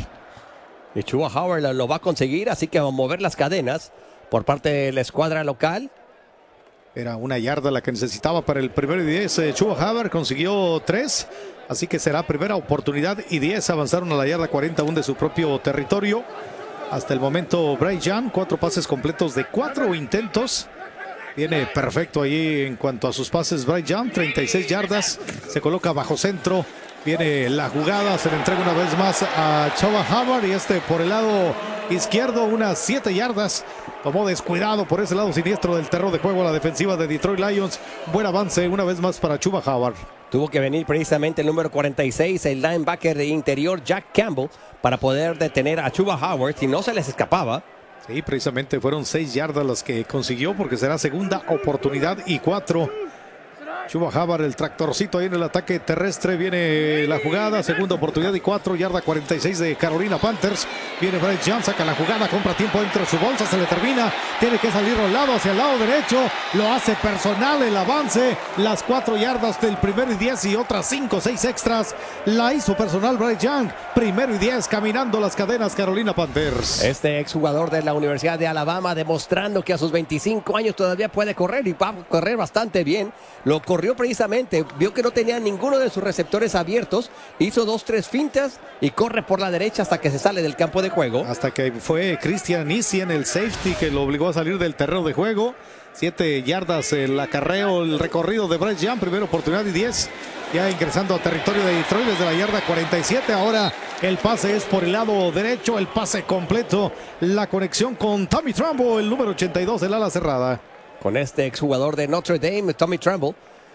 Y Chuba Howard lo va a conseguir, así que va a mover las cadenas por parte de la escuadra local. Era una yarda la que necesitaba para el primero y diez. Eh, Chuba Howard consiguió tres. Así que será primera oportunidad y diez. Avanzaron a la yarda cuarenta y uno de su propio territorio. Hasta el momento, Bryce Young, cuatro pases completos de cuatro intentos. Viene perfecto ahí en cuanto a sus pases. Bryce Young, treinta y seis yardas. Se coloca bajo centro. Viene la jugada. Se le entrega una vez más a Chuba Howard. Y este por el lado izquierdo, unas siete yardas. Tomó descuidado por ese lado siniestro del terreno de juego a la defensiva de Detroit Lions. Buen avance una vez más para Chuba Howard. Tuvo que venir precisamente el número cuarenta y seis, el linebacker de interior Jack Campbell, para poder detener a Chuba Howard, si no se les escapaba. Sí, precisamente fueron seis yardas las que consiguió, porque será segunda oportunidad y cuatro. Chuba Howard, el tractorcito ahí en el ataque terrestre. Viene la jugada, segunda oportunidad y cuatro, yarda cuarenta y seis de Carolina Panthers. Viene Bryce Young, saca la jugada, compra tiempo dentro de su bolsa, se le termina. Tiene que salir rolado hacia el lado derecho. Lo hace personal el avance. Las cuatro yardas del primero y diez y otras cinco, seis extras. La hizo personal Bryce Young. Primero y diez, caminando las cadenas Carolina Panthers. Este exjugador de la Universidad de Alabama demostrando que a sus veinticinco años todavía puede correr y va a correr bastante bien. Lo corrió precisamente, vio que no tenía ninguno de sus receptores abiertos, hizo dos, tres fintas y corre por la derecha hasta que se sale del campo de juego. Hasta que fue Christian Issien, el safety, que lo obligó a salir del terreno de juego. Siete yardas el acarreo, el recorrido de Bryce Young, primera oportunidad y diez. Ya ingresando a territorio de Detroit desde la yarda cuarenta y siete. Ahora el pase es por el lado derecho, el pase completo. La conexión con Tommy Tremble, el número ochenta y dos del ala cerrada. Con este exjugador de Notre Dame, Tommy Tremble,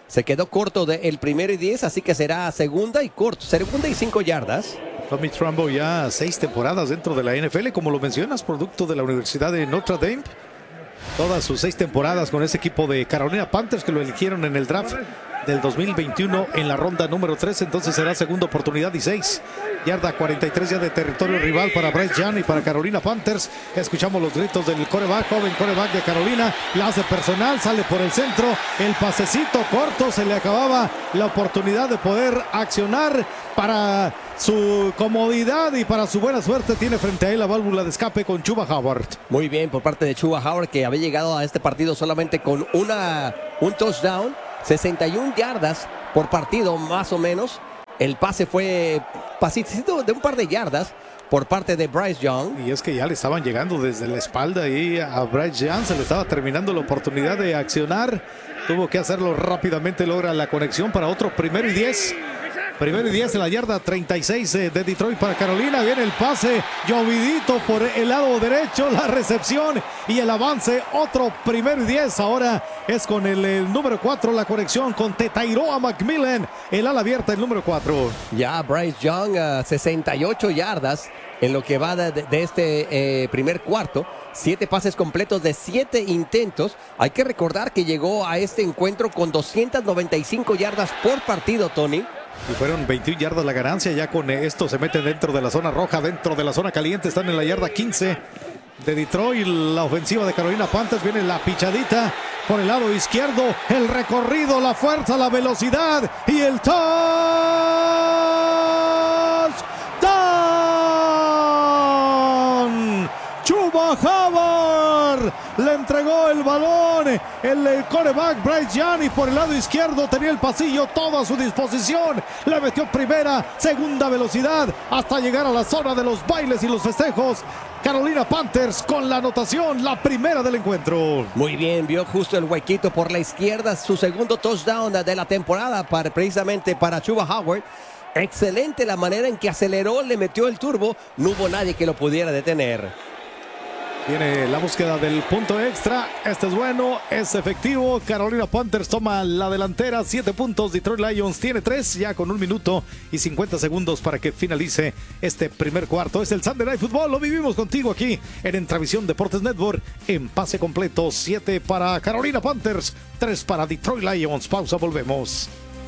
Se quedó corto del primero y diez, así que será segunda y corto, segunda y cinco yardas. Tommy Trumbo ya seis temporadas dentro de la N F L, como lo mencionas, producto de la Universidad de Notre Dame. Todas sus seis temporadas con ese equipo de Carolina Panthers que lo eligieron en el draft del dos mil veintiuno en la ronda número tres, entonces será segunda oportunidad y seis. Yarda cuarenta y tres ya de territorio rival para Bryce Young y para Carolina Panthers. Escuchamos los gritos del coreback, joven coreback de Carolina. La hace personal, sale por el centro. El pasecito corto, se le acababa la oportunidad de poder accionar para su comodidad y para su buena suerte. Tiene frente a él la válvula de escape con Chuba Howard. Muy bien por parte de Chuba Howard, que había llegado a este partido solamente con una, un touchdown. sesenta y una yardas por partido más o menos. El pase fue pasito de un par de yardas por parte de Bryce Young. Y es que ya le estaban llegando desde la espalda y a Bryce Young se le estaba terminando la oportunidad de accionar. Tuvo que hacerlo rápidamente, logra la conexión para otro primero y diez. Primero y diez en la yarda treinta y seis de Detroit para Carolina. Viene el pase, llovidito por el lado derecho, la recepción y el avance. Otro primero y diez. Ahora es con el, el número cuatro, la conexión con Tetairoa McMillan. El ala abierta, el número cuatro. Ya Bryce Young, uh, sesenta y ocho yardas en lo que va de, de este eh, primer cuarto. Siete pases completos de siete intentos. Hay que recordar que llegó a este encuentro con doscientas noventa y cinco yardas por partido, Tony. Y fueron veintiuna yardas la ganancia. Ya con esto se meten dentro de la zona roja, dentro de la zona caliente. Están en la yarda quince de Detroit. La ofensiva de Carolina Panthers. Viene la pichadita por el lado izquierdo. El recorrido, la fuerza, la velocidad y el touch. ¡Down! Chuba Howard le entregó el balón, el, el quarterback Bryce Young, y por el lado izquierdo tenía el pasillo todo a su disposición. Le metió primera, segunda velocidad hasta llegar a la zona de los bailes y los festejos. Carolina Panthers con la anotación, la primera del encuentro. Muy bien, vio justo el huequito por la izquierda, su segundo touchdown de la temporada para, precisamente para Chuba Howard. Excelente la manera en que aceleró, le metió el turbo, no hubo nadie que lo pudiera detener. Viene la búsqueda del punto extra. Este es bueno, es efectivo. Carolina Panthers toma la delantera. Siete puntos. Detroit Lions tiene tres. Ya con un minuto y cincuenta segundos para que finalice este primer cuarto. Es el Sunday Night Football. Lo vivimos contigo aquí en Entravisión Deportes Network. En pase completo. Siete para Carolina Panthers. Tres para Detroit Lions. Pausa, volvemos.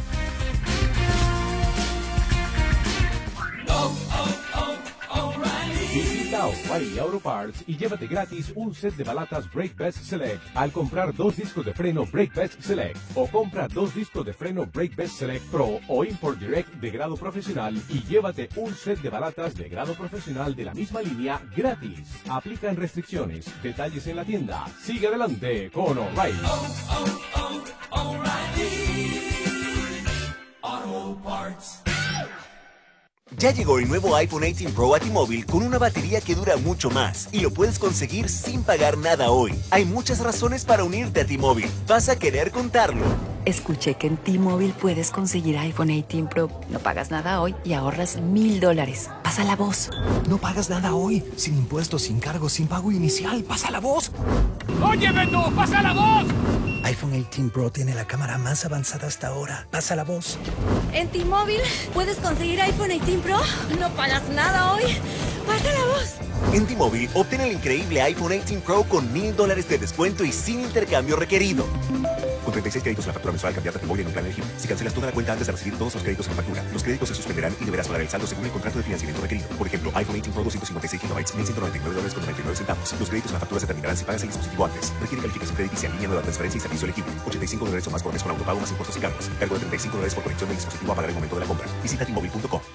Visita O'Reilly Auto Parts y llévate gratis un set de balatas Brake Best Select al comprar dos discos de freno Brake Best Select, o compra dos discos de freno Brake Best Select Pro o Import Direct de grado profesional y llévate un set de balatas de grado profesional de la misma línea gratis. Aplican restricciones. Detalles en la tienda. Sigue adelante con O'Reilly. Oh, oh, oh, O'Reilly Auto Parts. Ya llegó el nuevo iPhone dieciocho Pro a T-Mobile con una batería que dura mucho más y lo puedes conseguir sin pagar nada hoy. Hay muchas razones para unirte a T-Mobile. Vas a querer contarlo. Escuché que en T-Mobile puedes conseguir iPhone dieciocho Pro. No pagas nada hoy y ahorras mil dólares. Pasa la voz. No pagas nada hoy. Sin impuestos, sin cargos, sin pago inicial. Pasa la voz. ¡Oye, Beto! ¡Pasa la voz! iPhone dieciocho Pro tiene la cámara más avanzada hasta ahora. Pasa la voz. En T-Mobile puedes conseguir iPhone dieciocho Pro. No pagas nada hoy. Pasa la voz. En T-Mobile, obtén el increíble iPhone dieciocho Pro con mil dólares de descuento y sin intercambio requerido. Con treinta y seis créditos en la factura mensual, cambiate a T-Mobile en un plan elegible. Si cancelas toda la cuenta antes de recibir todos los créditos en la factura, los créditos se suspenderán y deberás pagar el saldo según el contrato de financiamiento requerido. Por ejemplo, iPhone dieciocho Pro doscientos cincuenta y seis gigabytes, mil ciento noventa y nueve dólares con noventa y nueve centavos. Los créditos en la factura se terminarán si pagas el dispositivo antes. Requiere calificación crediticia en línea, nueva transferencia y servicio elegible. ochenta y cinco dólares o más por mes con autopago más impuestos y cargos. Cargo de treinta y cinco dólares por conexión del dispositivo a pagar el momento de la compra. Visita T Mobile punto com.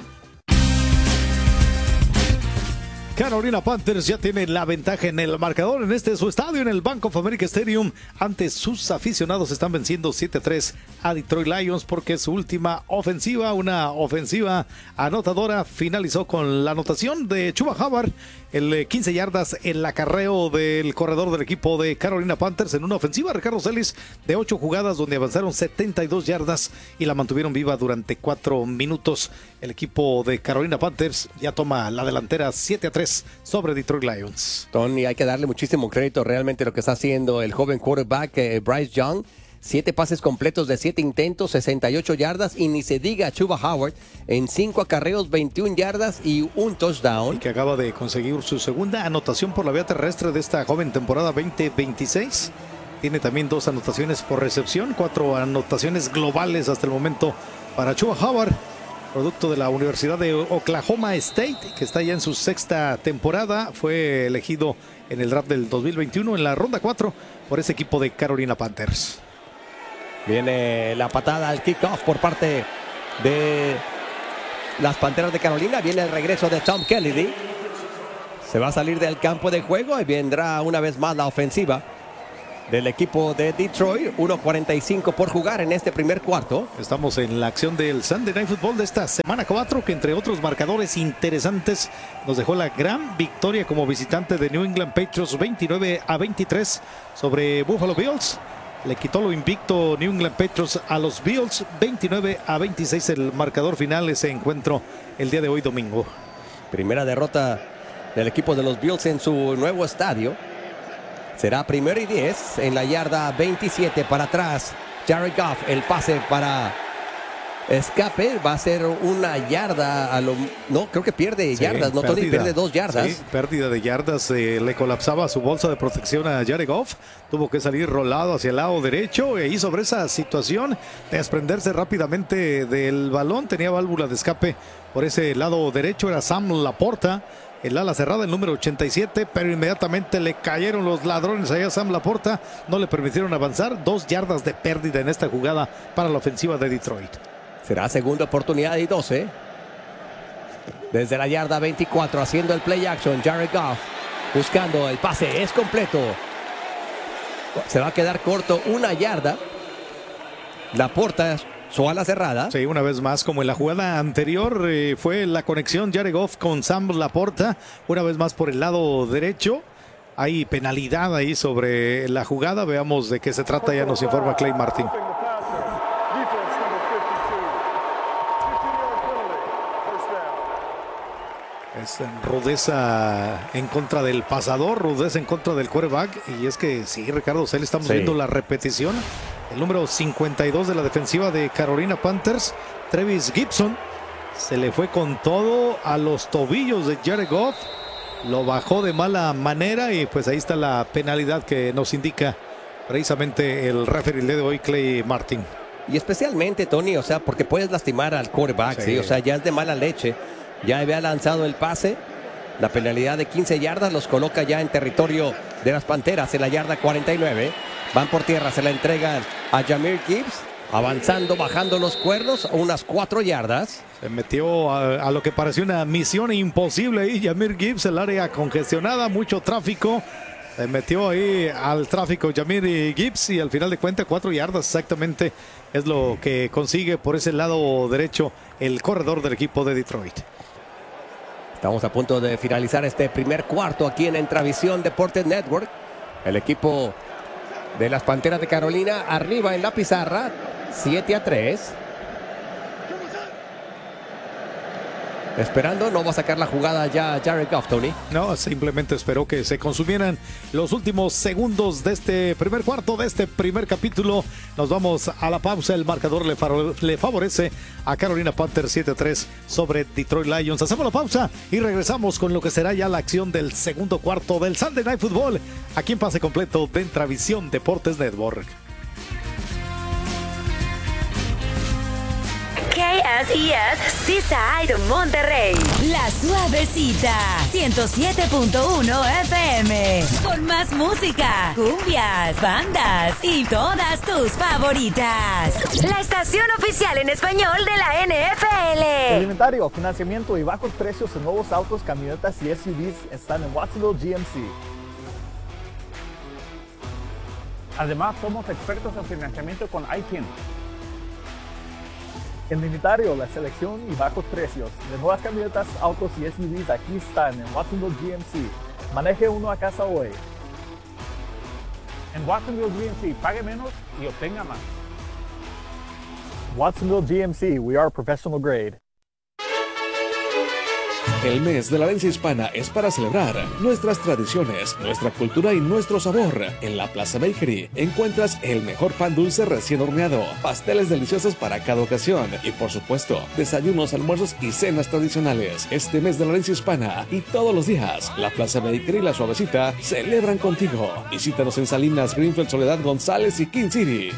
Carolina Panthers ya tiene la ventaja en el marcador en este su estadio, en el Bank of America Stadium. Ante sus aficionados están venciendo siete a tres a Detroit Lions porque su última ofensiva, una ofensiva anotadora, finalizó con la anotación de Chuba Howard, el quince yardas en el acarreo del corredor del equipo de Carolina Panthers en una ofensiva, Ricardo Celis, de ocho jugadas donde avanzaron setenta y dos yardas y la mantuvieron viva durante cuatro minutos. El equipo de Carolina Panthers ya toma la delantera siete a tres sobre Detroit Lions. Tony, hay que darle muchísimo crédito realmente lo que está haciendo el joven quarterback eh, Bryce Young. siete pases completos de siete intentos, sesenta y ocho yardas, y ni se diga Chuba Howard en cinco acarreos, veintiuna yardas y un touchdown. Y que acaba de conseguir su segunda anotación por la vía terrestre de esta joven temporada veinte veintiséis. Tiene también dos anotaciones por recepción, cuatro anotaciones globales hasta el momento para Chuba Howard, producto de la Universidad de Oklahoma State, que está ya en su sexta temporada. Fue elegido en el draft del dos mil veintiuno en la ronda cuatro por ese equipo de Carolina Panthers. Viene la patada al kickoff por parte de las Panteras de Carolina. Viene el regreso de Tom Kennedy. Se va a salir del campo de juego y vendrá una vez más la ofensiva del equipo de Detroit. uno cuarenta y cinco por jugar en este primer cuarto. Estamos en la acción del Sunday Night Football de esta semana cuatro, que entre otros marcadores interesantes nos dejó la gran victoria como visitante de New England Patriots veintinueve a veintitrés sobre Buffalo Bills. Le quitó lo invicto New England Patriots a los Bills, veintinueve a veintiséis el marcador final ese encuentro el día de hoy domingo. Primera derrota del equipo de los Bills en su nuevo estadio. Será primero y diez en la yarda veintisiete para atrás. Jared Goff, el pase para escape, va a ser una yarda a lo, no, creo que pierde Sí, yardas, no, Tony, pierde dos yardas. Sí, pérdida de yardas, eh, le colapsaba su bolsa de protección a Jared Goff, tuvo que salir rolado hacia el lado derecho y sobre esa situación desprenderse rápidamente del balón. Tenía válvula de escape por ese lado derecho, era Sam Laporta, el ala cerrada, el número ochenta y siete, pero inmediatamente le cayeron los ladrones allá a Sam Laporta, no le permitieron avanzar. Dos yardas de pérdida en esta jugada para la ofensiva de Detroit. Será segunda oportunidad y doce. Desde la yarda veinticuatro, haciendo el play action, Jared Goff buscando el pase, es completo. Se va a quedar corto una yarda. Laporta, su ala cerrada. Sí, una vez más, como en la jugada anterior, eh, fue la conexión Jared Goff con Sam Laporta, una vez más por el lado derecho. Hay penalidad ahí sobre la jugada. Veamos de qué se trata, ya nos informa Clay Martin. Es rudeza en contra del pasador, rudeza en contra del quarterback. Y es que sí, Ricardo Cel, estamos Sí. viendo la repetición. El número cincuenta y dos de la defensiva de Carolina Panthers, Trevis Gibson, se le fue con todo a los tobillos de Jared Goff. Lo bajó de mala manera y pues ahí está la penalidad que nos indica precisamente el referee de hoy, Clay Martin. Y especialmente, Tony, o sea, porque puedes lastimar al quarterback, Sí. ¿sí? O sea, ya es de mala leche. Ya había lanzado el pase. La penalidad de quince yardas los coloca ya en territorio de las Panteras, en la yarda cuarenta y nueve. Van por tierra, se la entregan a Jahmyr Gibbs, avanzando, bajando los cuernos, a unas cuatro yardas. Se metió a, a lo que pareció una misión imposible ahí, Jahmyr Gibbs, el área congestionada, mucho tráfico. Se metió ahí al tráfico Jahmyr Gibbs y al final de cuentas cuatro yardas exactamente es lo que consigue por ese lado derecho el corredor del equipo de Detroit. Estamos a punto de finalizar este primer cuarto aquí en Entravisión Deportes Network. El equipo de las Panteras de Carolina arriba en la pizarra, siete a tres. Esperando, no va a sacar la jugada ya Jared Goff, Tony. No, simplemente esperó que se consumieran los últimos segundos de este primer cuarto, de este primer capítulo. Nos vamos a la pausa. El marcador le, le favorece a Carolina Panthers siete a tres sobre Detroit Lions. Hacemos la pausa y regresamos con lo que será ya la acción del segundo cuarto del Sunday Night Football, aquí en Pase Completo de Entravisión Deportes Network. K S E S Seaside Monterrey. La Suavecita, ciento siete punto uno F M. Con más música, cumbias, bandas y todas tus favoritas. La estación oficial en español de la N F El L. inventario, financiamiento y bajos precios en nuevos autos, camionetas y S U Vs están en Watsonville G M C. Además, somos expertos en financiamiento con I T I N. El inventario, la selección y bajos precios de nuevas camionetas, autos y S U Vs aquí están en Watsonville G M C. Maneje uno a casa hoy. En Watsonville G M C, pague menos y obtenga más. Watsonville G M C, we are professional grade. El mes de la herencia hispana es para celebrar nuestras tradiciones, nuestra cultura y nuestro sabor. En la Plaza Bakery encuentras el mejor pan dulce recién horneado, pasteles deliciosos para cada ocasión y, por supuesto, desayunos, almuerzos y cenas tradicionales. Este mes de la herencia hispana y todos los días, la Plaza Bakery y la Suavecita celebran contigo. Visítanos en Salinas, Greenfield, Soledad, González y King City.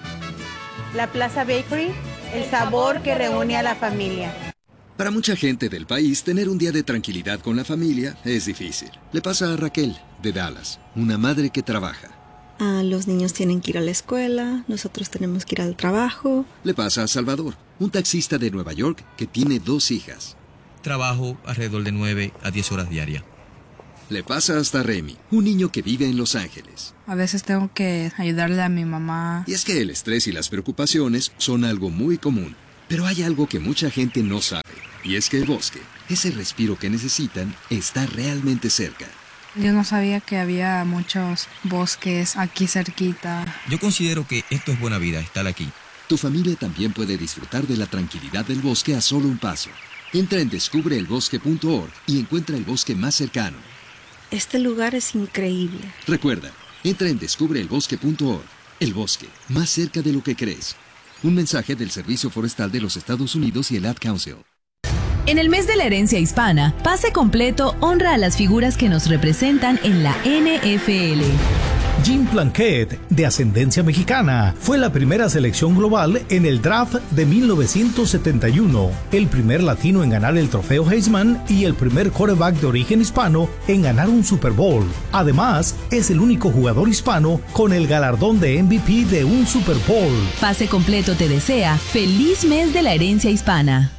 La Plaza Bakery, el sabor que reúne a la familia. Para mucha gente del país, tener un día de tranquilidad con la familia es difícil. Le pasa a Raquel, de Dallas, una madre que trabaja. Ah, los niños tienen que ir a la escuela, nosotros tenemos que ir al trabajo. Le pasa a Salvador, un taxista de Nueva York que tiene dos hijas. Trabajo alrededor de nueve a diez horas diarias. Le pasa hasta a Remy, un niño que vive en Los Ángeles. A veces tengo que ayudarle a mi mamá. Y es que el estrés y las preocupaciones son algo muy común. Pero hay algo que mucha gente no sabe. Y es que el bosque, ese respiro que necesitan, está realmente cerca. Yo no sabía que había muchos bosques aquí cerquita. Yo considero que esto es buena vida, estar aquí. Tu familia también puede disfrutar de la tranquilidad del bosque a solo un paso. Entra en descubre el bosque punto org y encuentra el bosque más cercano. Este lugar es increíble. Recuerda, entra en descubre el bosque punto org. El bosque, más cerca de lo que crees. Un mensaje del Servicio Forestal de los Estados Unidos y el Ad Council. En el mes de la herencia hispana, Pase Completo honra a las figuras que nos representan en la N F L. Jim Plunkett, de ascendencia mexicana, fue la primera selección global en el draft de mil novecientos setenta y uno, el primer latino en ganar el trofeo Heisman y el primer quarterback de origen hispano en ganar un Super Bowl. Además, es el único jugador hispano con el galardón de M V P de un Super Bowl. Pase Completo te desea feliz mes de la herencia hispana.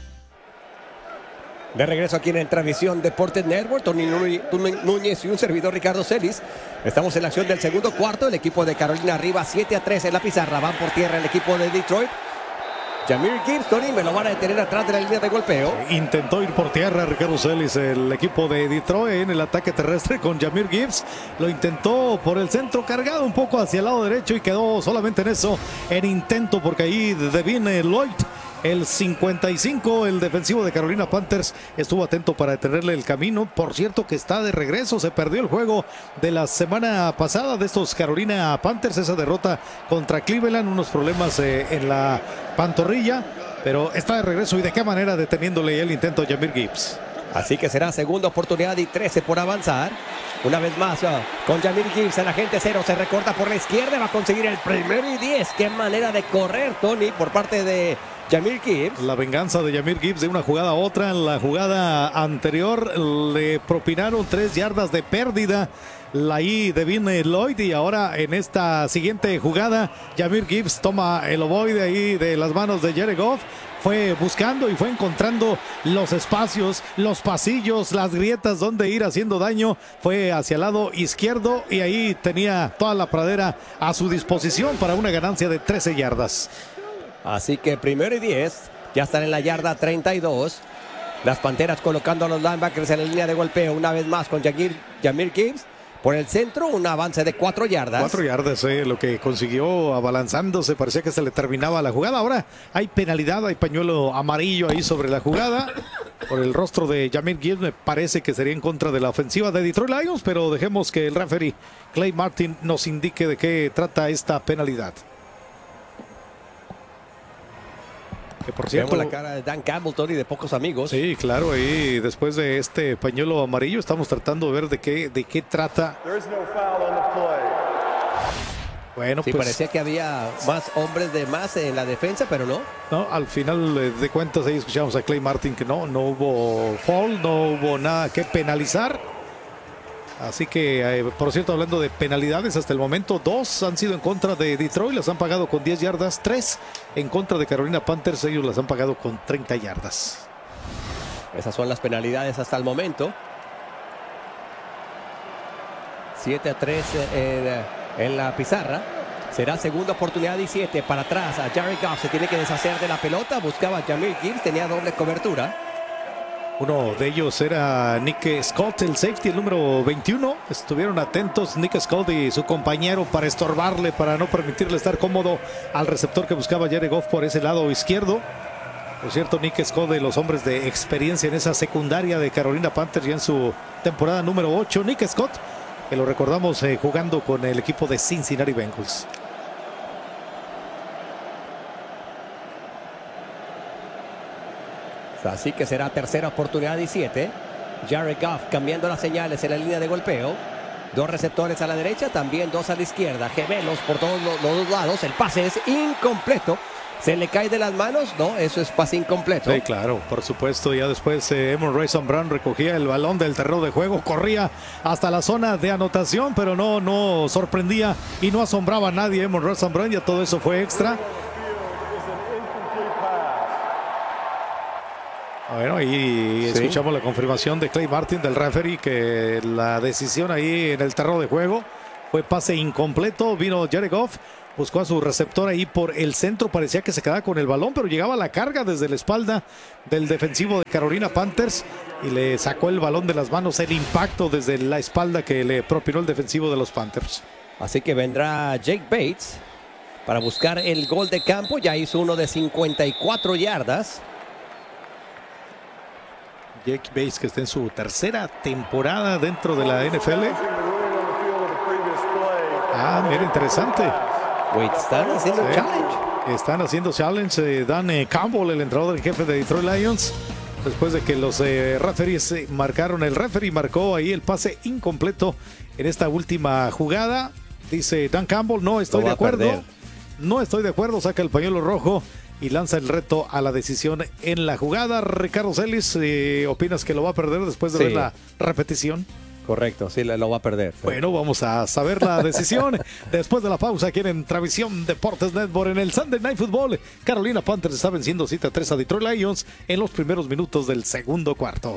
De regreso aquí en la transmisión Deportes Network, Tony Núñez y un servidor Ricardo Celis. Estamos en la acción del segundo cuarto. El equipo de Carolina arriba siete a tres en la pizarra. Van por tierra el equipo de Detroit. Jahmyr Gibbs, Tony, me lo van a detener atrás de la línea de golpeo. Intentó ir por tierra Ricardo Celis, el equipo de Detroit en el ataque terrestre con Jahmyr Gibbs. Lo intentó por el centro, cargado un poco hacia el lado derecho y quedó solamente en eso, en intento, porque ahí Devin Lloyd, el cincuenta y cinco, el defensivo de Carolina Panthers, estuvo atento para detenerle el camino. Por cierto que está de regreso, se perdió el juego de la semana pasada de estos Carolina Panthers, esa derrota contra Cleveland, unos problemas eh, en la pantorrilla, pero está de regreso y de qué manera deteniéndole el intento a Jahmyr Gibbs. Así que será segunda oportunidad y trece por avanzar. Una vez más uh, con Jahmyr Gibbs, el agente cero se recorta por la izquierda, va a conseguir el primero y diez. Qué manera de correr, Tony, por parte de Jahmyr Gibbs. La venganza de Jahmyr Gibbs de una jugada a otra. En la jugada anterior le propinaron tres yardas de pérdida ahí Devin Lloyd, y ahora en esta siguiente jugada Jahmyr Gibbs toma el ovoide ahí de las manos de Jared Goff. Fue buscando y fue encontrando los espacios, los pasillos, las grietas donde ir haciendo daño. Fue hacia el lado izquierdo y ahí tenía toda la pradera a su disposición para una ganancia de trece yardas. Así que primero y diez, ya están en la yarda treinta y dos. Las Panteras colocando a los linebackers en la línea de golpeo una vez más con Jahmyr Gibbs. Por el centro, un avance de cuatro yardas. Cuatro yardas, eh, lo que consiguió abalanzándose, parecía que se le terminaba la jugada. Ahora hay penalidad, hay pañuelo amarillo ahí sobre la jugada. Por el rostro de Jahmyr Gibbs, me parece que sería en contra de la ofensiva de Detroit Lions, pero dejemos que el referee Clay Martin nos indique de qué trata esta penalidad. Que por cierto, vemos la cara de Dan Campbell, Tony, de pocos amigos. Sí, claro, y después de este pañuelo amarillo estamos tratando de ver de qué, de qué trata. Bueno, sí, pues parecía que había más hombres de más en la defensa, pero no. No, al final de cuentas ahí escuchamos a Clay Martin que no, no hubo foul, no hubo nada que penalizar. Así que, eh, por cierto, hablando de penalidades, hasta el momento dos han sido en contra de Detroit, las han pagado con diez yardas, tres en contra de Carolina Panthers, ellos las han pagado con treinta yardas. Esas son las penalidades hasta el momento. siete a tres en, en la pizarra. Será segunda oportunidad y siete para atrás. A Jared Goff se tiene que deshacer de la pelota, buscaba a Jahmyr Gibbs, tenía doble cobertura. Uno de ellos era Nick Scott, el safety, el número veintiuno. Estuvieron atentos Nick Scott y su compañero para estorbarle, para no permitirle estar cómodo al receptor que buscaba Jared Goff por ese lado izquierdo. Por cierto, Nick Scott, de los hombres de experiencia en esa secundaria de Carolina Panthers, ya en su temporada número ocho. Nick Scott, que lo recordamos eh, jugando con el equipo de Cincinnati Bengals. Así que será tercera oportunidad y siete. Jared Goff cambiando las señales en la línea de golpeo. Dos receptores a la derecha, también dos a la izquierda. Gemelos por todos los, los dos lados. El pase es incompleto. ¿Se le cae de las manos? No, eso es pase incompleto. Sí, claro, por supuesto. Ya después eh, Amon-Ra Saint Brown recogía el balón del terreno de juego, corría hasta la zona de anotación, pero no, no sorprendía y no asombraba a nadie. Amon-Ra Saint Brown, ya todo eso fue extra. Bueno, ahí sí. Escuchamos la confirmación de Clay Martin, del referee, que la decisión ahí en el terreno de juego fue pase incompleto. Vino Jared Goff, buscó a su receptor ahí por el centro, parecía que se quedaba con el balón, pero llegaba la carga desde la espalda del defensivo de Carolina Panthers y le sacó el balón de las manos, el impacto desde la espalda que le propinó el defensivo de los Panthers. Así que vendrá Jake Bates para buscar el gol de campo. Ya hizo uno de cincuenta y cuatro yardas. Jake Bates, que está en su tercera temporada dentro de la N F L. Ah, mira, interesante. Wait, están haciendo sí. challenge. Están haciendo challenge. Eh, Dan eh, Campbell, el entrenador en jefe de Detroit Lions, después de que los eh, referees eh, marcaron, el referee marcó ahí el pase incompleto en esta última jugada. Dice Dan Campbell, no estoy de acuerdo. No estoy de acuerdo, saca el pañuelo rojo y lanza el reto a la decisión en la jugada. Ricardo Celis, eh, ¿opinas que lo va a perder después de sí. ver la repetición? Correcto, sí, lo va a perder. Bueno, vamos a saber la decisión después de la pausa aquí en Travisión Deportes Network en el Sunday Night Football. Carolina Panthers está venciendo siete a tres a Detroit Lions en los primeros minutos del segundo cuarto.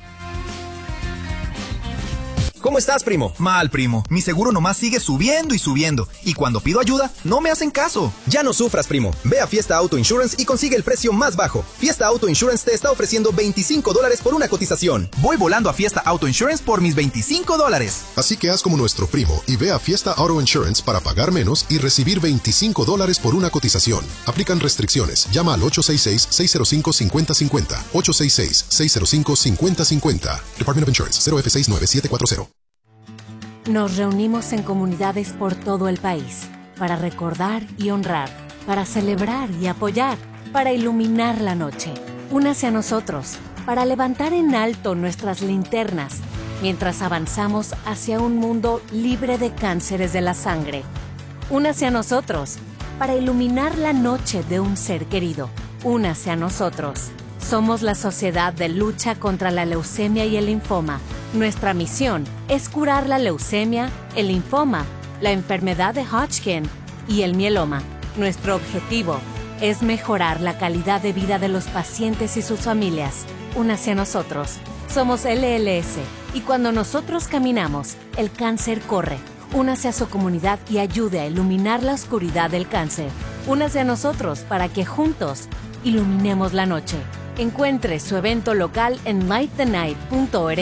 ¿Cómo estás, primo? Mal, primo. Mi seguro nomás sigue subiendo y subiendo. Y cuando pido ayuda, no me hacen caso. Ya no sufras, primo. Ve a Fiesta Auto Insurance y consigue el precio más bajo. Fiesta Auto Insurance te está ofreciendo veinticinco dólares por una cotización. Voy volando a Fiesta Auto Insurance por mis veinticinco dólares. Así que haz como nuestro primo y ve a Fiesta Auto Insurance para pagar menos y recibir veinticinco dólares por una cotización. Aplican restricciones. Llama al ocho seis seis, seis cero cinco, cinco cero cinco cero. ocho seis seis, seis cero cinco, cinco cero cinco cero. Department of Insurance, cero F seis nueve siete cuatro cero. Nos reunimos en comunidades por todo el país para recordar y honrar, para celebrar y apoyar, para iluminar la noche. Únase a nosotros para levantar en alto nuestras linternas mientras avanzamos hacia un mundo libre de cánceres de la sangre. Únase a nosotros para iluminar la noche de un ser querido. Únase a nosotros. Somos la Sociedad de Lucha contra la Leucemia y el Linfoma. Nuestra misión es curar la leucemia, el linfoma, la enfermedad de Hodgkin y el mieloma. Nuestro objetivo es mejorar la calidad de vida de los pacientes y sus familias. Únase a nosotros. Somos L L S y cuando nosotros caminamos, el cáncer corre. Únase a su comunidad y ayude a iluminar la oscuridad del cáncer. Únase a nosotros para que juntos iluminemos la noche. Encuentre su evento local en light the night punto org.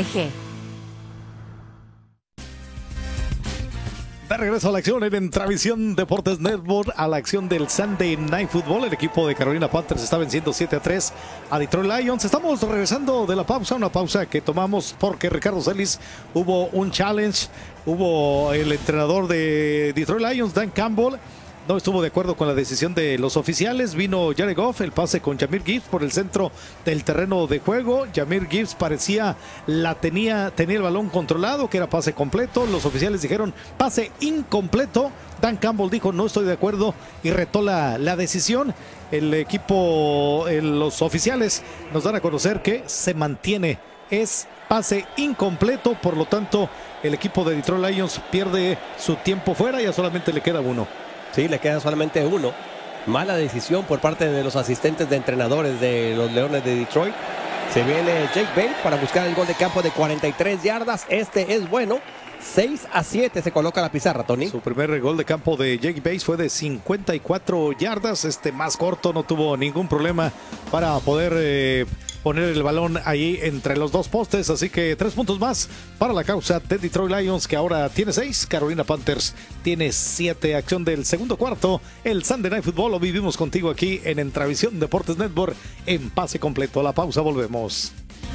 De regreso a la acción en Travisión Deportes Network, a la acción del Sunday Night Football. El equipo de Carolina Panthers está venciendo siete a tres a Detroit Lions. Estamos regresando de la pausa, una pausa que tomamos porque Ricardo Celis hubo un challenge. Hubo el entrenador de Detroit Lions, Dan Campbell, no estuvo de acuerdo con la decisión de los oficiales. Vino Jared Goff, el pase con Jahmyr Gibbs por el centro del terreno de juego. Jahmyr Gibbs parecía la tenía, tenía el balón controlado, que era pase completo. Los oficiales dijeron pase incompleto. Dan Campbell dijo no estoy de acuerdo y retó la, la decisión. El equipo, el, los oficiales nos dan a conocer que se mantiene. Es pase incompleto, por lo tanto el equipo de Detroit Lions pierde su tiempo fuera, ya solamente le queda uno. Sí, le queda solamente uno. Mala decisión por parte de los asistentes de entrenadores de los Leones de Detroit. Se viene Jake Bates para buscar el gol de campo de cuarenta y tres yardas. Este es bueno. seis a siete se coloca la pizarra, Tony. Su primer gol de campo de Jake Bates fue de cincuenta y cuatro yardas. Este más corto, no tuvo ningún problema para poder eh, poner el balón ahí entre los dos postes. Así que tres puntos más para la causa de Detroit Lions, que ahora tiene seis. Carolina Panthers tiene siete. Acción del segundo cuarto. El Sunday Night Football lo vivimos contigo aquí en Entravisión Deportes Network en pase completo. A la pausa volvemos.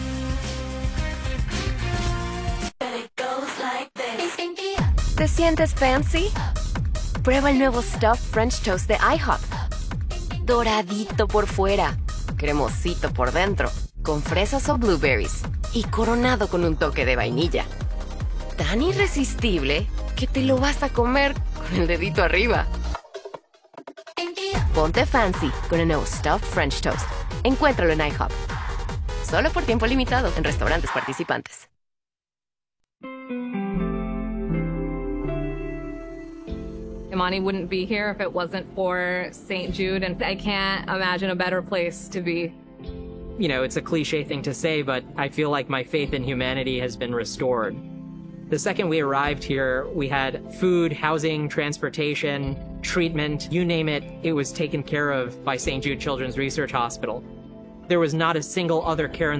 ¿Te sientes fancy? Prueba el nuevo Stuffed French Toast de IHOP. Doradito por fuera, cremosito por dentro, con fresas o blueberries y coronado con un toque de vainilla. Tan irresistible que te lo vas a comer con el dedito arriba. Ponte fancy con el nuevo Stuffed French Toast. Encuéntralo en IHOP. Solo por tiempo limitado en restaurantes participantes. Imani wouldn't be here if it wasn't for Saint Jude, and I can't imagine a better place to be. You know, it's a cliche thing to say, but I feel like my faith in humanity has been restored. The second we arrived here, we had food, housing, transportation, treatment, you name it, it was taken care of by Saint Jude Children's Research Hospital. There was not a single other care in